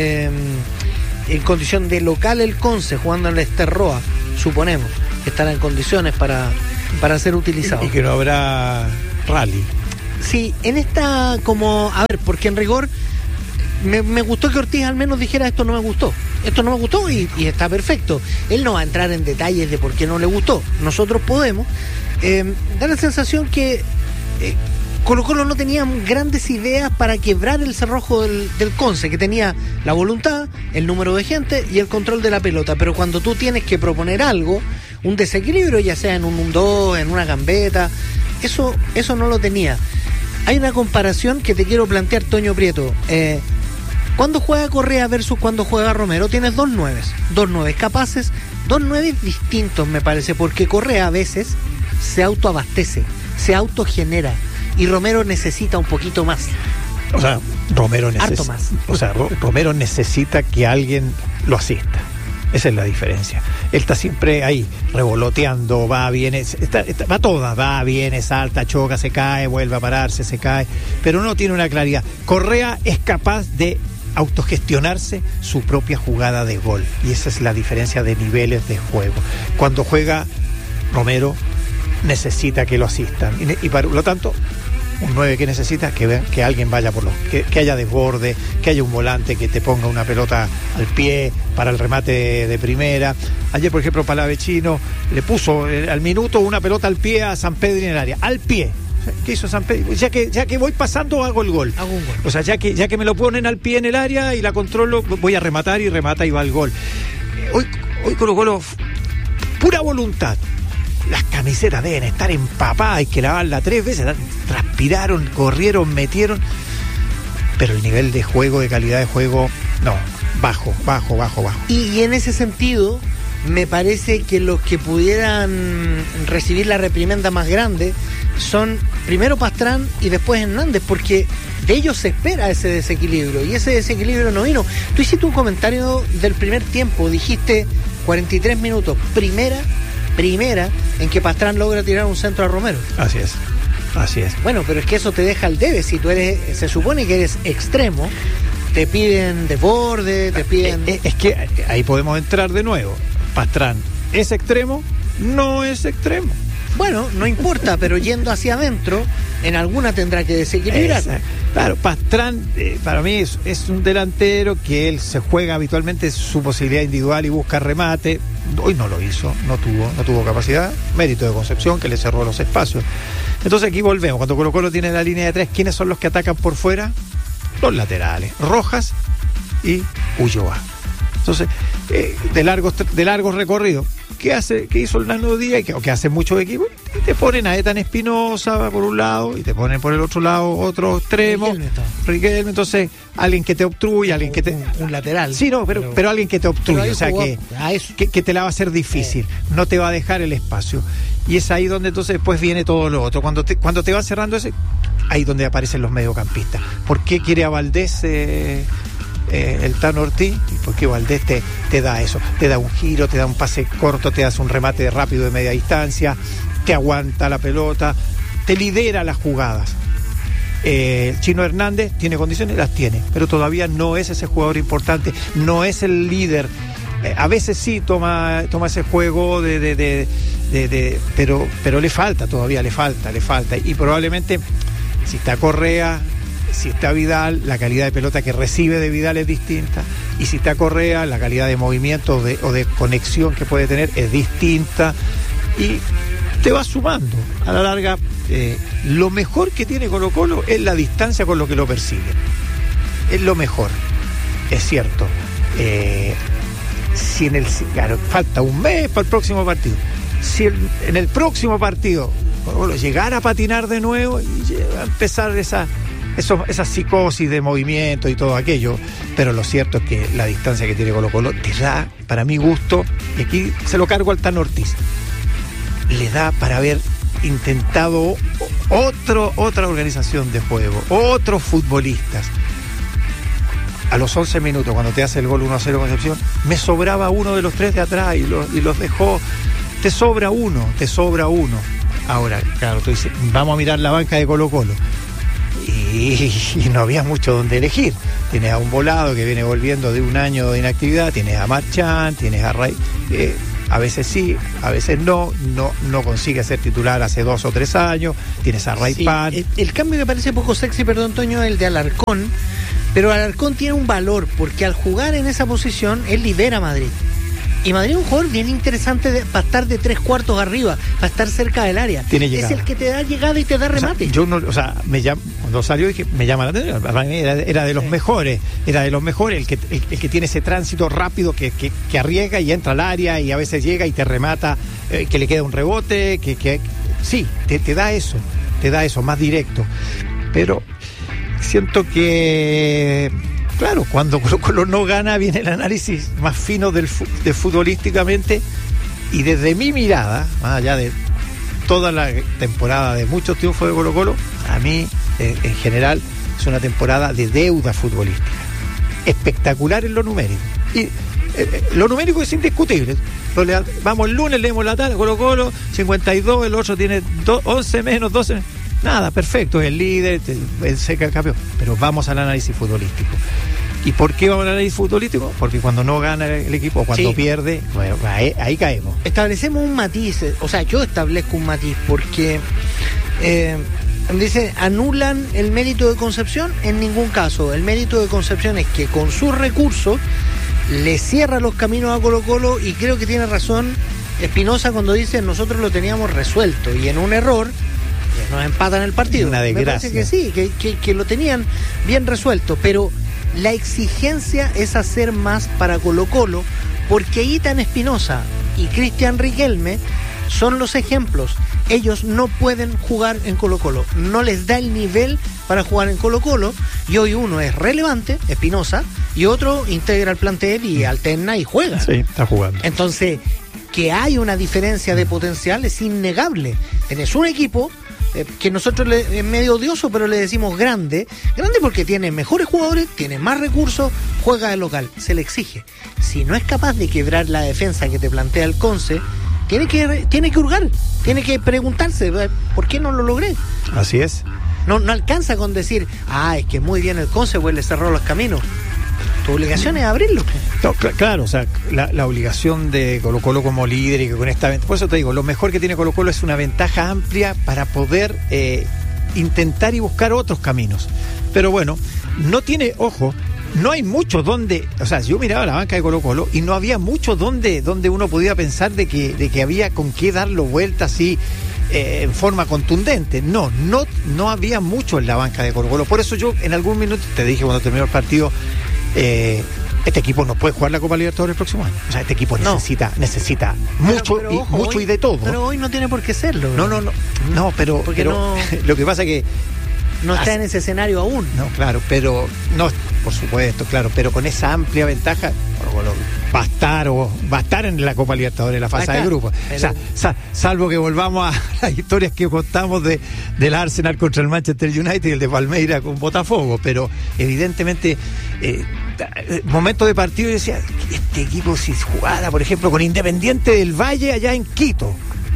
en condición de local el Conce, jugando en la Esterroa, suponemos que estará en condiciones para ser utilizado. Y que no habrá rally. Sí, en esta a ver, porque en rigor me gustó que Ortiz al menos dijera esto no me gustó y está perfecto. Él no va a entrar en detalles de por qué no le gustó. Nosotros podemos. Da la sensación que Colo-Colo no tenía grandes ideas para quebrar el cerrojo del Conce, que tenía la voluntad, el número de gente y el control de la pelota. Pero cuando tú tienes que proponer algo, un desequilibrio, ya sea en un 1-2, en una gambeta, eso no lo tenía. Hay una comparación que te quiero plantear, Toño Prieto. Cuando juega Correa versus cuando juega Romero, tienes dos nueves capaces, dos nueves distintos, me parece, porque Correa a veces se autoabastece, se autogenera, y Romero necesita un poquito más. O sea, Romero necesita que alguien lo asista. Esa es la diferencia. Él está siempre ahí, revoloteando, va, viene, va toda, va, viene, salta, choca, se cae, vuelve a pararse, se cae, pero no tiene una claridad. Correa es capaz de autogestionarse su propia jugada de gol, y esa es la diferencia de niveles de juego. Cuando juega Romero, necesita que lo asistan, y por lo tanto, un 9 que necesita que alguien vaya por que haya desborde, que haya un volante que te ponga una pelota al pie para el remate de primera. Ayer, por ejemplo, Palavecino le puso al minuto una pelota al pie a San Pedro en el área, al pie. ¿Qué hizo San Pedro? Ya que voy pasando, hago un gol. O sea, ya que me lo ponen al pie en el área y la controlo, voy a rematar, y remata y va al gol. Hoy Colo-Colo, pura voluntad. Las camisetas deben estar empapadas, hay que lavarla 3 veces, transpiraron, corrieron, metieron, pero el nivel de juego, de calidad de juego, no, bajo. Y en ese sentido, me parece que los que pudieran recibir la reprimenda más grande son primero Pastrán y después Hernández, porque de ellos se espera ese desequilibrio, y ese desequilibrio no vino. Tú hiciste un comentario del primer tiempo, dijiste 43 minutos, primera en que Pastrán logra tirar un centro a Romero. Así es. Bueno, pero es que eso te deja al debe. Si tú se supone que eres extremo, te piden desborde, te piden... Es que ahí podemos entrar de nuevo. Pastrán, ¿es extremo? No es extremo. Bueno, no importa, pero yendo hacia adentro, en alguna tendrá que desequilibrar. Claro, Pastrán para mí es un delantero que él se juega habitualmente su posibilidad individual y busca remate. Hoy no lo hizo, no tuvo capacidad. Mérito de Concepción, que le cerró los espacios. Entonces aquí volvemos, cuando Colo-Colo tiene la línea de 3, ¿quiénes son los que atacan por fuera? Los laterales, Rojas y Ulloa. Entonces, de largos recorridos, ¿qué hizo el Nano Díaz? Que hace muchos equipos, y te ponen a Ethan Espinosa por un lado, y te ponen por el otro lado otro extremo, Riquelme. Entonces, alguien que te obstruye, alguien que te... Un lateral. Sí, no, pero alguien que te obstruye, o sea, que te la va a hacer difícil, no te va a dejar el espacio. Y es ahí donde entonces después viene todo lo otro. Cuando te va cerrando ese, ahí donde aparecen los mediocampistas. ¿Por qué quiere a Valdés el Tano Ortiz? Porque Valdés te da eso, te da un giro, te da un pase corto, te hace un remate rápido de media distancia, te aguanta la pelota, te lidera las jugadas. Chino Hernández tiene condiciones, las tiene, pero todavía no es ese jugador importante, no es el líder. A veces sí toma ese juego pero le falta, todavía le falta, y probablemente si está Correa, si está Vidal, la calidad de pelota que recibe de Vidal es distinta, y si está Correa, la calidad de movimiento o de conexión que puede tener es distinta, y te va sumando a la larga. Lo mejor que tiene Colo-Colo es la distancia con lo que lo persigue, es lo mejor, es cierto. Si claro, falta un mes para el próximo partido, si en el próximo partido Colo-Colo llegara a patinar de nuevo y va a empezar esa esa psicosis de movimiento y todo aquello, pero lo cierto es que la distancia que tiene Colo-Colo te da, para mi gusto, y aquí se lo cargo al Tano Ortiz, le da para haber intentado otra organización de juego, otros futbolistas. A los 11 minutos, cuando te hace el gol 1-0 Concepción, me sobraba uno de los 3 de atrás y los dejó. Te sobra uno. Ahora, claro, tú dices, vamos a mirar la banca de Colo-Colo. Y no había mucho donde elegir. Tienes a un Volado que viene volviendo de un año de inactividad, tienes a Marchán, tienes a Ray, a veces sí, a veces no consigue ser titular hace 2 o 3 años, tienes a Ray Pan. El cambio que parece poco sexy, perdón, Toño, es el de Alarcón, pero Alarcón tiene un valor, porque al jugar en esa posición, él libera a Madrid. Y Madrid es un jugador bien interesante para estar de 3/4 arriba, para estar cerca del área. Tiene llegada. Es el que te da llegada y te da remate. Cuando salió dije, me llama la atención. Para mí era de los mejores, el que tiene ese tránsito rápido que arriesga y entra al área y a veces llega y te remata, que le queda un rebote, sí, te da eso más directo. Pero siento que, claro, cuando Colo-Colo no gana viene el análisis más fino de futbolísticamente, y desde mi mirada, más allá de toda la temporada de muchos triunfos de Colo-Colo, a mí en general es una temporada de deuda futbolística, espectacular en lo numérico, y lo numérico es indiscutible. Vamos el lunes, leemos la tabla, Colo-Colo 52, el otro tiene 11 menos 12. Nada, perfecto, es el líder, el seca el campeón. Pero vamos al análisis futbolístico. ¿Y por qué vamos al análisis futbolístico? Porque cuando no gana el equipo, o cuando pierde, bueno, ahí caemos. Establecemos un matiz, yo establezco un matiz, porque dice, anulan el mérito de Concepción. En ningún caso. El mérito de Concepción es que con sus recursos le cierra los caminos a Colo-Colo, y creo que tiene razón Espinosa cuando dice, nosotros lo teníamos resuelto, y en un error nos empatan el partido. Una desgracia. Me parece que sí, que lo tenían bien resuelto, pero la exigencia es hacer más para Colo-Colo, porque Ethan Espinosa y Cristian Riquelme son los ejemplos. Ellos no pueden jugar en Colo-Colo, no les da el nivel para jugar en Colo-Colo, y hoy uno es relevante, Espinosa, y otro integra el plantel y alterna y juega. Sí, está jugando. Entonces, que hay una diferencia de potencial es innegable. Tenés un equipo que nosotros es medio odioso, pero le decimos grande porque tiene mejores jugadores, tiene más recursos, juega de local, se le exige. Si no es capaz de quebrar la defensa que te plantea el Conce, tiene que hurgar, tiene que preguntarse, ¿por qué no lo logré? Así es. No alcanza con decir, es que muy bien el Conce, pues le cerró los caminos. Tu obligación es abrirlo. No, claro, o sea, la obligación de Colo-Colo como líder, y que con esta ventaja, por eso te digo, lo mejor que tiene Colo-Colo es una ventaja amplia para poder intentar y buscar otros caminos. Pero bueno, no hay mucho donde, o sea, yo miraba la banca de Colo-Colo y no había mucho donde uno podía pensar de que había con qué darlo vuelta así en forma contundente. No había mucho en la banca de Colo-Colo. Por eso yo en algún minuto te dije cuando terminó el partido, este equipo no puede jugar la Copa Libertadores el próximo año. O sea, este equipo necesita mucho, pero ojo, mucho hoy, y de todo. Pero hoy no tiene por qué serlo. No, pero lo que pasa es que no está en ese escenario aún. No, claro, pero no, por supuesto, claro, pero con esa amplia ventaja va a estar en la Copa Libertadores, en la fase de grupos. Pero... O sea, salvo que volvamos a las historias que contamos del Arsenal contra el Manchester United y el de Palmeiras con Botafogo, pero evidentemente momento de partido, yo decía, este equipo si jugara, por ejemplo, con Independiente del Valle allá en Quito,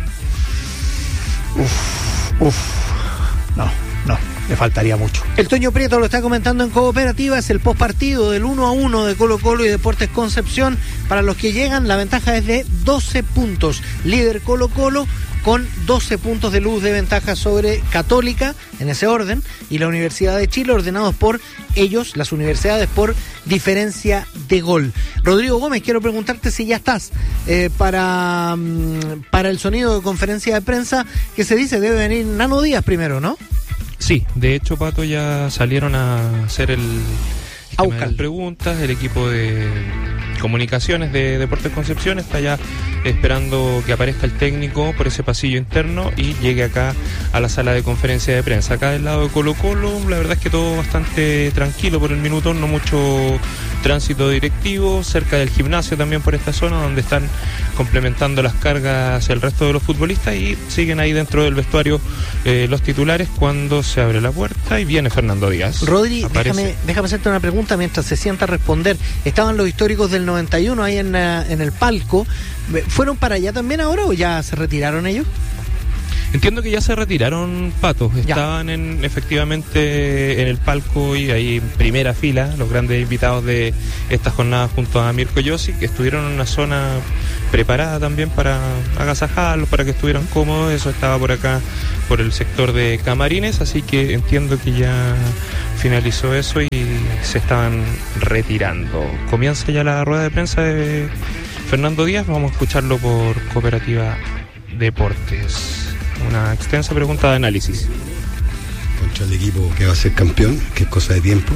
no, le faltaría mucho. El Toño Prieto lo está comentando en Cooperativa, es el postpartido del 1-1 de Colo-Colo y Deportes Concepción. Para los que llegan, la ventaja es de 12 puntos. Líder Colo-Colo con 12 puntos de luz de ventaja sobre Católica, en ese orden, y la Universidad de Chile, ordenados por ellos, las universidades, por diferencia de gol. Rodrigo Gómez, quiero preguntarte si ya estás para el sonido de conferencia de prensa que se dice debe venir Nano Díaz primero, ¿no? Sí, de hecho, Pato, ya salieron a hacer el tema de las preguntas. El equipo de comunicaciones de Deportes Concepción está ya esperando que aparezca el técnico por ese pasillo interno y llegue acá a la sala de conferencia de prensa. Acá del lado de Colo-Colo, la verdad es que todo bastante tranquilo por el minuto, no mucho tránsito directivo, cerca del gimnasio también por esta zona, donde están complementando las cargas el resto de los futbolistas, y siguen ahí dentro del vestuario los titulares cuando se abre la puerta y viene Fernando Díaz. Rodri, déjame hacerte una pregunta mientras se sienta a responder. Estaban los históricos del 91 ahí en el palco. ¿Fueron para allá también ahora o ya se retiraron ellos? Entiendo que ya se retiraron, Pato. Estaban efectivamente en el palco y ahí en primera fila los grandes invitados de esta jornada junto a Mirko Josic, que estuvieron en una zona preparada también para agasajarlos, para que estuvieran cómodos. Eso estaba por acá, por el sector de camarines, así que entiendo que ya finalizó eso y se estaban retirando. Comienza ya la rueda de prensa de Fernando Díaz, vamos a escucharlo por Cooperativa Deportes. Una extensa pregunta de análisis. Contra el equipo que va a ser campeón, que es cosa de tiempo,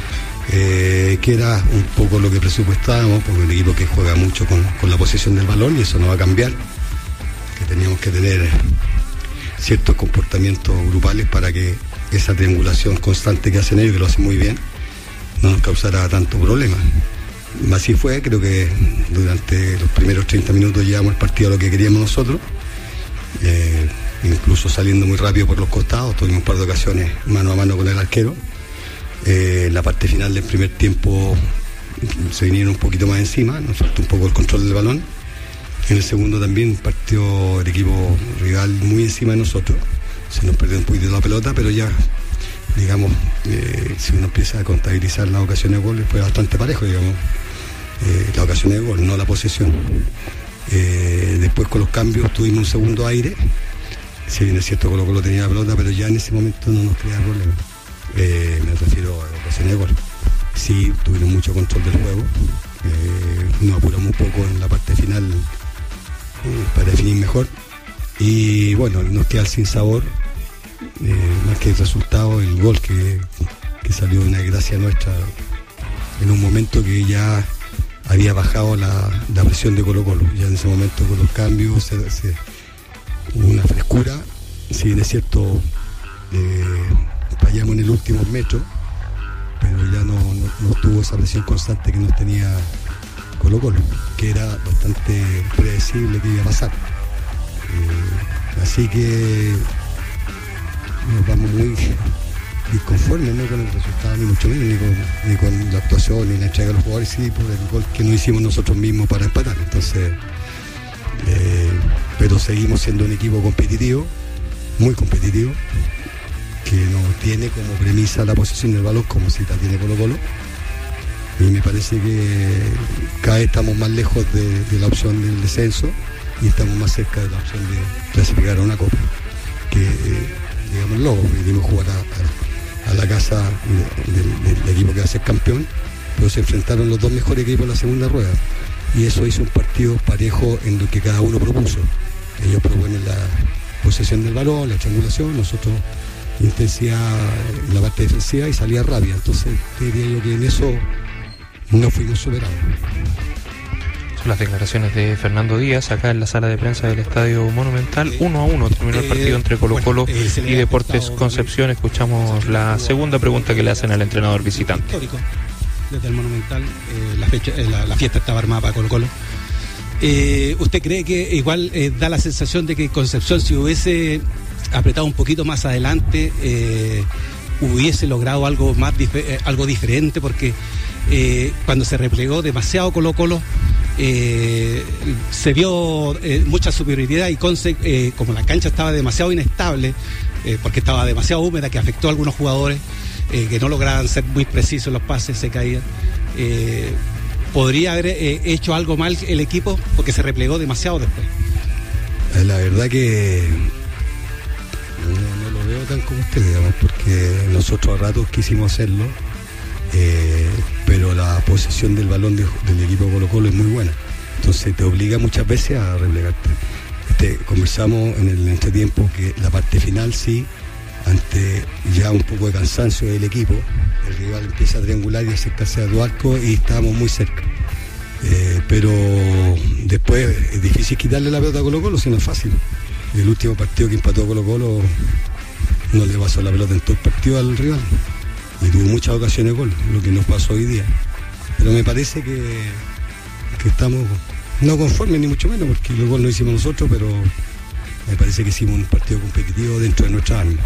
que era un poco lo que presupuestábamos, porque un equipo que juega mucho con la posesión del balón, y eso no va a cambiar, que teníamos que tener ciertos comportamientos grupales para que esa triangulación constante que hacen ellos, que lo hacen muy bien, no nos causara tanto problema. Así fue, creo que durante los primeros 30 minutos llevamos el partido a lo que queríamos nosotros. Incluso saliendo muy rápido por los costados, tuvimos un par de ocasiones mano a mano con el arquero. En la parte final del primer tiempo se vinieron un poquito más encima, nos faltó un poco el control del balón. En el segundo también partió el equipo rival muy encima de nosotros, se nos perdió un poquito la pelota, pero ya, digamos, si uno empieza a contabilizar las ocasiones de gol, fue bastante parejo, digamos, las ocasiones de gol, no la posesión. Después con los cambios tuvimos un segundo aire. Si bien es cierto que Colo-Colo tenía la pelota, pero ya en ese momento no nos creaba problema. Me refiero a la ocasión de gol. Sí, tuvieron mucho control del juego. Nos apuramos un poco en la parte final para definir mejor. Y bueno, nos queda el sinsabor, más que el resultado, el gol que salió de una desgracia nuestra en un momento que ya había bajado la presión de Colo-Colo. Ya en ese momento con los cambios hubo una frescura. Si bien es cierto, fallamos en el último metro, pero ya no tuvo esa presión constante que nos tenía Colo-Colo, que era bastante predecible que iba a pasar. Así que nos vamos muy disconformes, no con el resultado, ni mucho menos, ni con la actuación, ni la entrega de los jugadores, sí por el gol que no hicimos nosotros mismos para empatar. Entonces, pero seguimos siendo un equipo competitivo, muy competitivo, que no tiene como premisa la posesión del balón como si la tiene Colo-Colo, y me parece que cada vez estamos más lejos de la opción del descenso y estamos más cerca de la opción de clasificar a una copa, que digámoslo, venimos a jugar a la casa del equipo que va a ser campeón, pero se enfrentaron los dos mejores equipos en la segunda rueda, y eso hizo un partido parejo en lo que cada uno propuso. Ellos proponen la posesión del balón, la triangulación, nosotros intensidad en la parte defensiva y salida rápida. Entonces diría yo que en eso no fuimos superados. Son las declaraciones de Fernando Díaz acá en la sala de prensa del Estadio Monumental. 1-1 terminó el partido entre Colo-Colo y Deportes Concepción. Escuchamos la segunda pregunta que le hacen al entrenador visitante. Desde el Monumental, la fiesta estaba armada para Colo-Colo. ¿Usted cree que igual da la sensación de que Concepción, si hubiese apretado un poquito más adelante, hubiese logrado algo diferente? Porque cuando se replegó demasiado Colo-Colo, se vio mucha superioridad, y como la cancha estaba demasiado inestable, porque estaba demasiado húmeda, que afectó a algunos jugadores que no lograban ser muy precisos los pases, se caían. ¿Podría haber hecho algo mal el equipo porque se replegó demasiado después? La verdad que no lo veo tan como usted, digamos, porque nosotros a ratos quisimos hacerlo, pero la posesión del balón del equipo Colo-Colo es muy buena, entonces te obliga muchas veces a replegarte. Conversamos en el entretiempo que la parte final sí, ante ya un poco de cansancio del equipo, el rival empieza a triangular y acercarse a tu arco y estábamos muy cerca. Pero después es difícil quitarle la pelota a Colo-Colo, si no es fácil. El último partido que empató Colo-Colo no le pasó la pelota en todo el partido al rival y tuvo muchas ocasiones de gol, lo que nos pasó hoy día. Pero me parece que estamos no conformes ni mucho menos, porque el gol lo hicimos nosotros, pero me parece que hicimos un partido competitivo dentro de nuestra arma.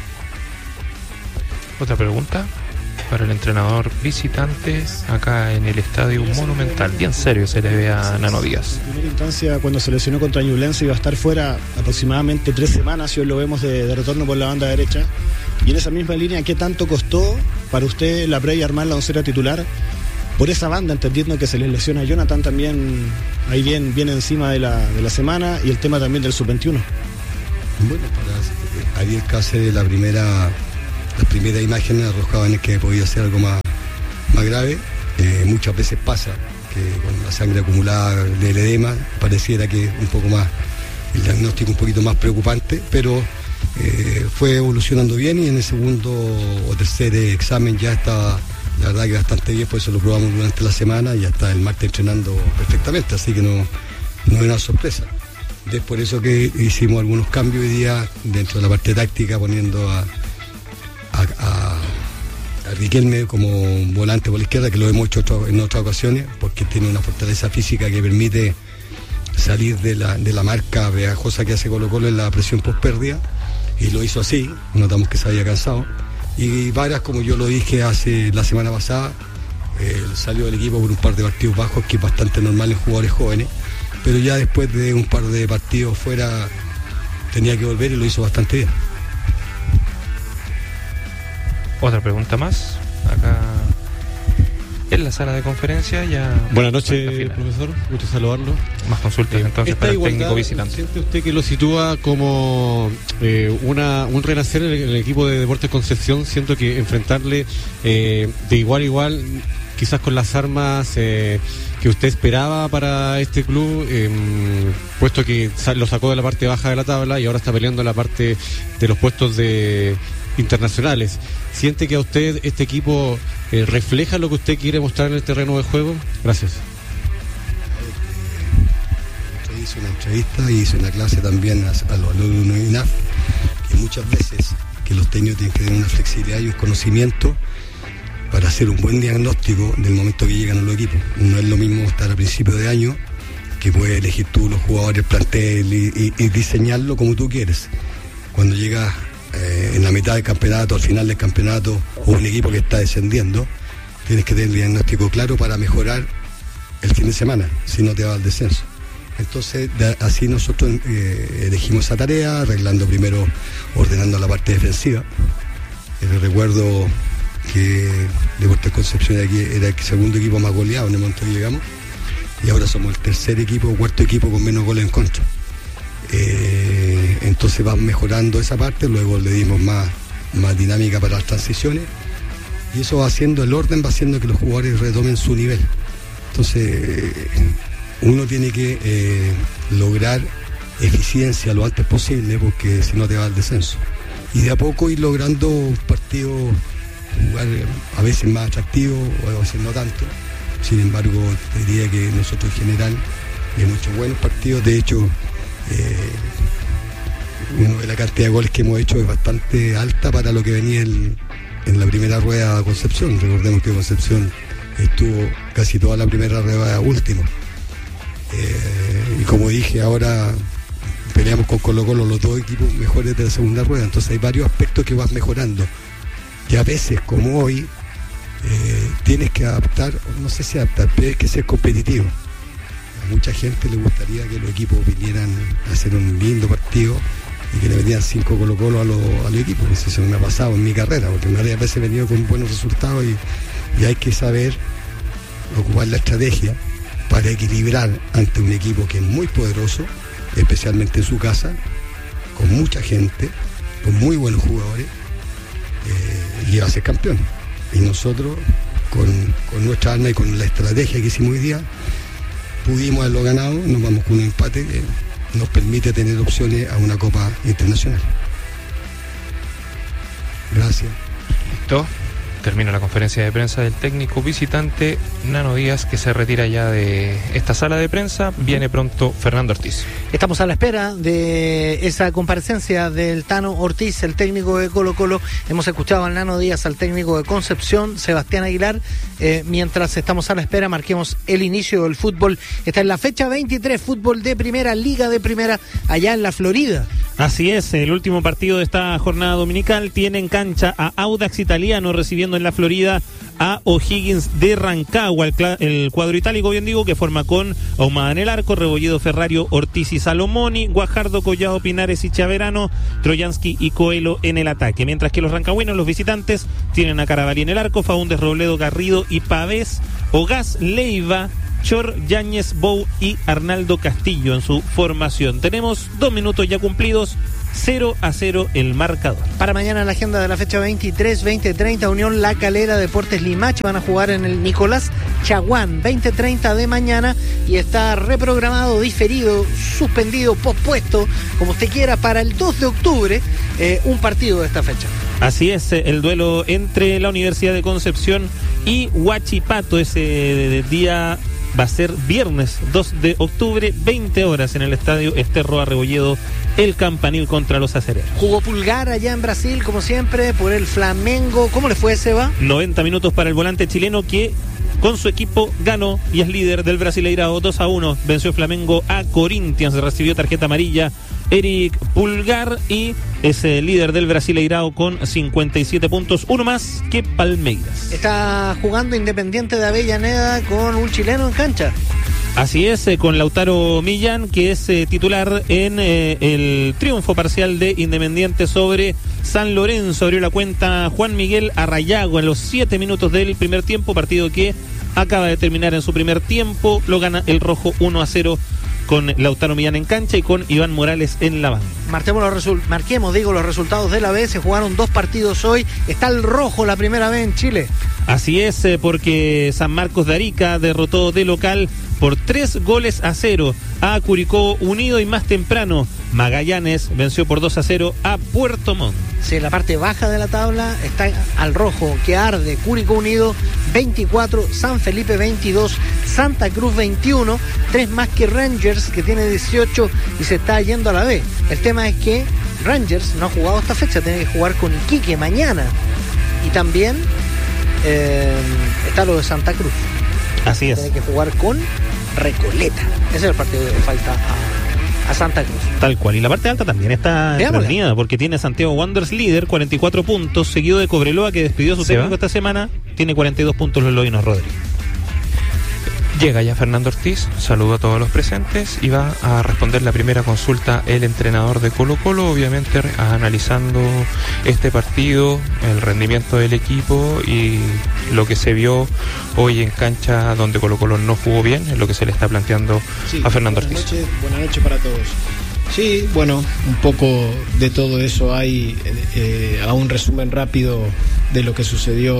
Otra pregunta para el entrenador visitantes acá en el Estadio Monumental. Bien serio se le ve a Nano Díaz. En primera instancia, cuando se lesionó contra Ñublense, iba a estar fuera aproximadamente 3 semanas y hoy lo vemos de retorno por la banda derecha. Y en esa misma línea, ¿qué tanto costó para usted la previa armar la oncena titular por esa banda, entendiendo que se les lesiona a Jonathan también ahí bien encima de la semana, y el tema también del sub-21? Bueno, para Ariel Cáceres las primeras imágenes arrojaban que podía ser algo más grave. Muchas veces pasa que con la sangre acumulada del edema pareciera que un poco más, el diagnóstico un poquito más preocupante, pero fue evolucionando bien, y en el segundo o tercer examen ya estaba, la verdad, que bastante bien, por eso lo probamos durante la semana y ya está el martes entrenando perfectamente, así que no es una sorpresa. Es por eso que hicimos algunos cambios hoy día dentro de la parte táctica, poniendo a Riquelme como volante por la izquierda, que lo hemos hecho en otras ocasiones, porque tiene una fortaleza física que permite salir de la marca pegajosa que hace Colo-Colo en la presión post pérdida, y lo hizo así. Notamos que se había cansado, y Varas, como yo lo dije la semana pasada, salió del equipo por un par de partidos bajos, que es bastante normal en jugadores jóvenes, pero ya después de un par de partidos fuera tenía que volver y lo hizo bastante bien. Otra pregunta más, acá en la sala de conferencia ya. Buenas noches, profesor, gusto saludarlo. Más consultas entonces para el técnico visitante. ¿Siente usted que lo sitúa como un renacer en el equipo de Deportes Concepción? Siento que enfrentarle de igual a igual, quizás con las armas que usted esperaba para este club, puesto que lo sacó de la parte baja de la tabla y ahora está peleando en la parte de los puestos internacionales. ¿Siente que a usted este equipo refleja lo que usted quiere mostrar en el terreno de juego? Gracias. Hice una entrevista y hice una clase también a los alumnos de INAF, que muchas veces que los técnicos tienen que tener una flexibilidad y un conocimiento para hacer un buen diagnóstico del momento que llegan a los equipos. No es lo mismo estar a principio de año, que puedes elegir tú los jugadores, el plantel y diseñarlo como tú quieres. Cuando llegas en la mitad del campeonato, al final del campeonato, o un equipo que está descendiendo, tienes que tener el diagnóstico claro para mejorar el fin de semana, si no te va al descenso. Entonces, así nosotros elegimos esa tarea, arreglando primero, ordenando la parte defensiva. Recuerdo que Deportes Concepción aquí era el segundo equipo más goleado en el momento que llegamos, y ahora somos el tercer equipo o cuarto equipo con menos goles en contra. Entonces va mejorando esa parte, luego le dimos más dinámica para las transiciones, y eso va haciendo, el orden va haciendo que los jugadores retomen su nivel. Entonces uno tiene que lograr eficiencia lo antes posible, porque si no te va al descenso, y de a poco ir logrando partidos, jugar a veces más atractivo o a veces no tanto. Sin embargo, te diría que nosotros en general hemos hecho buenos partidos. De hecho, la cantidad de goles que hemos hecho es bastante alta para lo que venía en la primera rueda de Concepción. Recordemos que Concepción estuvo casi toda la primera rueda último, y como dije, ahora peleamos con Colo-Colo, los dos equipos mejores de la segunda rueda. Entonces hay varios aspectos que vas mejorando, y a veces, como hoy, tienes que adaptar, no sé si adaptar, pero hay que ser competitivo. A mucha gente le gustaría que los equipos vinieran a hacer un lindo partido y que le vendían 5 Colo-Colo a los equipos. Eso me ha pasado en mi carrera, porque varias veces he venido con buenos resultados, y hay que saber ocupar la estrategia para equilibrar ante un equipo que es muy poderoso, especialmente en su casa, con mucha gente, con muy buenos jugadores, y va a ser campeón. Y nosotros, con nuestra arma y con la estrategia que hicimos hoy día, pudimos haberlo ganado. Nos vamos con un empate que nos permite tener opciones a una Copa Internacional. Gracias. ¿Listo? termina la conferencia de prensa del técnico visitante Nano Díaz, que se retira ya de esta sala de prensa. Viene pronto Fernando Ortiz. Estamos a la espera de esa comparecencia del Tano Ortiz, el técnico de Colo-Colo. Hemos escuchado al Nano Díaz, al técnico de Concepción, Sebastián Aguilar. Mientras estamos a la espera, marquemos el inicio del fútbol. Está en la fecha 23, fútbol de primera, Liga de Primera, allá en la Florida. Así es, el último partido de esta jornada dominical tiene en cancha a Audax Italiano recibiendo en la Florida a O'Higgins de Rancagua, el cuadro itálico, bien digo, que forma con Ahumada en el arco, Rebolledo, Ferrario, Ortiz y Salomoni, Guajardo, Collado, Pinares y Chaverano, Troyansky y Coelho en el ataque, mientras que los rancagüenos, los visitantes, tienen a Carabalí en el arco, Faúndez, Robledo, Garrido y Pavés, Ogaz, Leiva, Chor, Yáñez, Bou y Arnaldo Castillo en su formación. Tenemos 2 minutos ya cumplidos, 0-0 el marcador. Para mañana la agenda de la fecha 23, 20-30, Unión La Calera, Deportes Limache, van a jugar en el Nicolás Chaguán, 20-30 de mañana, y está reprogramado, diferido, suspendido, pospuesto, como usted quiera, para el 2 de octubre, un partido de esta fecha. Así es, el duelo entre la Universidad de Concepción y Huachipato, ese día va a ser viernes 2 de octubre, 20 horas en el estadio Esterro Rebolledo, el Campanil contra los acereros. Jugó Pulgar allá en Brasil, como siempre, por el Flamengo. ¿Cómo le fue, Seba? 90 minutos para el volante chileno, que con su equipo ganó y es líder del Brasileirao 2-1. Venció Flamengo a Corinthians, recibió tarjeta amarilla Eric Pulgar y es el líder del Brasileirao con 57 puntos, uno más que Palmeiras. Está jugando Independiente de Avellaneda con un chileno en cancha. Así es, con Lautaro Millán, que es titular en el triunfo parcial de Independiente sobre San Lorenzo. Abrió la cuenta Juan Miguel Arrayago en los 7 minutos del primer tiempo, partido que acaba de terminar en su primer tiempo. Lo gana el rojo 1-0 con Lautaro Millán en cancha y con Iván Morales en la banda. Marquemos los resultados de la B. Se jugaron 2 partidos hoy. Está el rojo la primera vez en Chile. Así es, porque San Marcos de Arica derrotó de local por 3-0 a Curicó Unido, y más temprano Magallanes venció por 2-0 a Puerto Montt. Sí, en la parte baja de la tabla está al rojo, que arde. Curicó Unido 24, San Felipe 22, Santa Cruz 21, 3 más que Rangers, que tiene 18 y se está yendo a la B. El tema es que Rangers no ha jugado esta fecha, tiene que jugar con Iquique mañana. Y también está lo de Santa Cruz. Así es. Tiene que jugar con Recoleta. Ese es el partido que le falta a Santa Cruz. Tal cual. Y la parte alta también está entretenida, porque tiene Santiago Wanderers líder, 44 puntos, seguido de Cobreloa, que despidió a su técnico esta semana, tiene 42 puntos los lobinos Rodríguez. Llega ya Fernando Ortiz, saludo a todos los presentes y va a responder la primera consulta el entrenador de Colo-Colo, obviamente analizando este partido, el rendimiento del equipo y lo que se vio hoy en cancha donde Colo-Colo no jugó bien, es lo que se le está planteando a Fernando Ortiz. Buenas noches para todos. Sí, bueno, un poco de todo eso hay, a un resumen rápido de lo que sucedió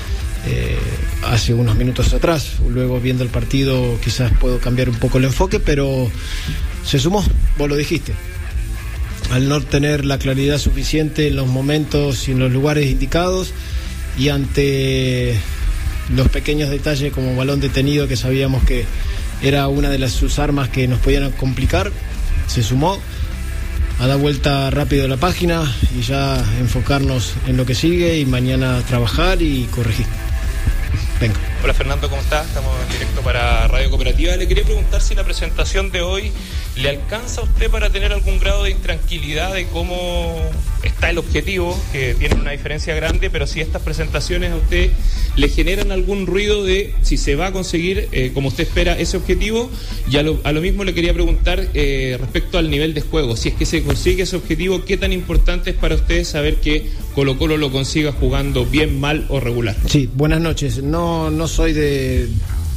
hace unos minutos atrás. Luego, viendo el partido, quizás puedo cambiar un poco el enfoque, pero se sumó, vos lo dijiste, al no tener la claridad suficiente en los momentos y en los lugares indicados, y ante los pequeños detalles como balón detenido, que sabíamos que era una de sus armas que nos podían complicar, se sumó a dar vuelta rápido a la página y ya enfocarnos en lo que sigue, y mañana trabajar y corregir. Venga. Hola Fernando, ¿cómo estás? Estamos en directo para Radio Cooperativa. Le quería preguntar si la presentación de hoy le alcanza a usted para tener algún grado de intranquilidad de cómo está el objetivo, que tiene una diferencia grande, pero si estas presentaciones a usted le generan algún ruido de si se va a conseguir, como usted espera, ese objetivo. Y a lo mismo le quería preguntar respecto al nivel de juego, si es que se consigue ese objetivo, ¿qué tan importante es para usted saber que Colo-Colo lo consiga jugando bien, mal o regular? Sí, buenas noches. No soy de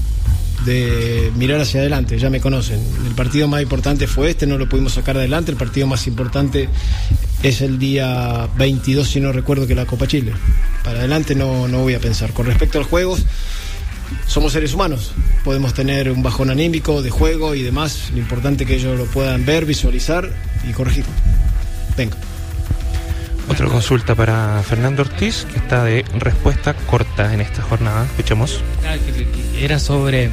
mirar hacia adelante, ya me conocen. El partido más importante fue este, no lo pudimos sacar adelante. El partido más importante es el día 22, si no recuerdo, que la Copa Chile. Para adelante no voy a pensar. Con respecto al juego, somos seres humanos, podemos tener un bajón anímico de juego y demás. Lo importante es que ellos lo puedan ver, visualizar y corregir. Venga. Otra consulta para Fernando Ortiz, que está de respuesta corta en esta jornada. Escuchemos. Era sobre...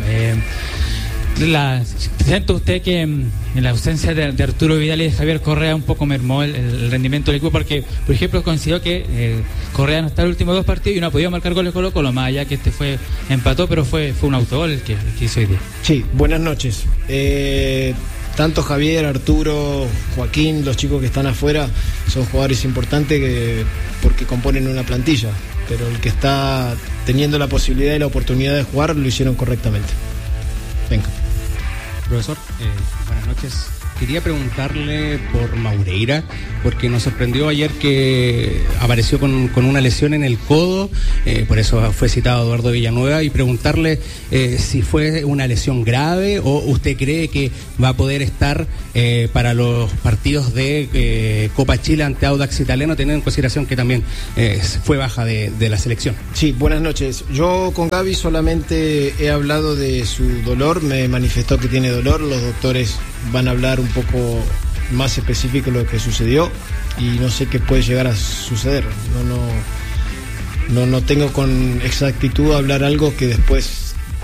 ¿Siente usted que en la ausencia de Arturo Vidal y de Javier Correa un poco mermó el rendimiento del equipo? Porque, por ejemplo, coincidió que Correa no está en los últimos 2 partidos y no ha podido marcar goles Colo-Colo, más allá que empató, pero fue un autogol el que hizo hoy día. Sí, buenas noches. Tanto Javier, Arturo, Joaquín, los chicos que están afuera son jugadores importantes porque componen una plantilla, pero el que está teniendo la posibilidad y la oportunidad de jugar lo hicieron correctamente. Venga. Profesor, buenas noches. Quería preguntarle por Maureira, porque nos sorprendió ayer que apareció con una lesión en el codo, por eso fue citado Eduardo Villanueva, y preguntarle si fue una lesión grave o usted cree que va a poder estar para los partidos de Copa Chile ante Audax Italiano, teniendo en consideración que también fue baja de la selección. Sí, buenas noches. Yo con Gaby solamente he hablado de su dolor, me manifestó que tiene dolor, los doctores van a hablar un poco más específico de lo que sucedió y no sé qué puede llegar a suceder. No tengo con exactitud hablar algo que después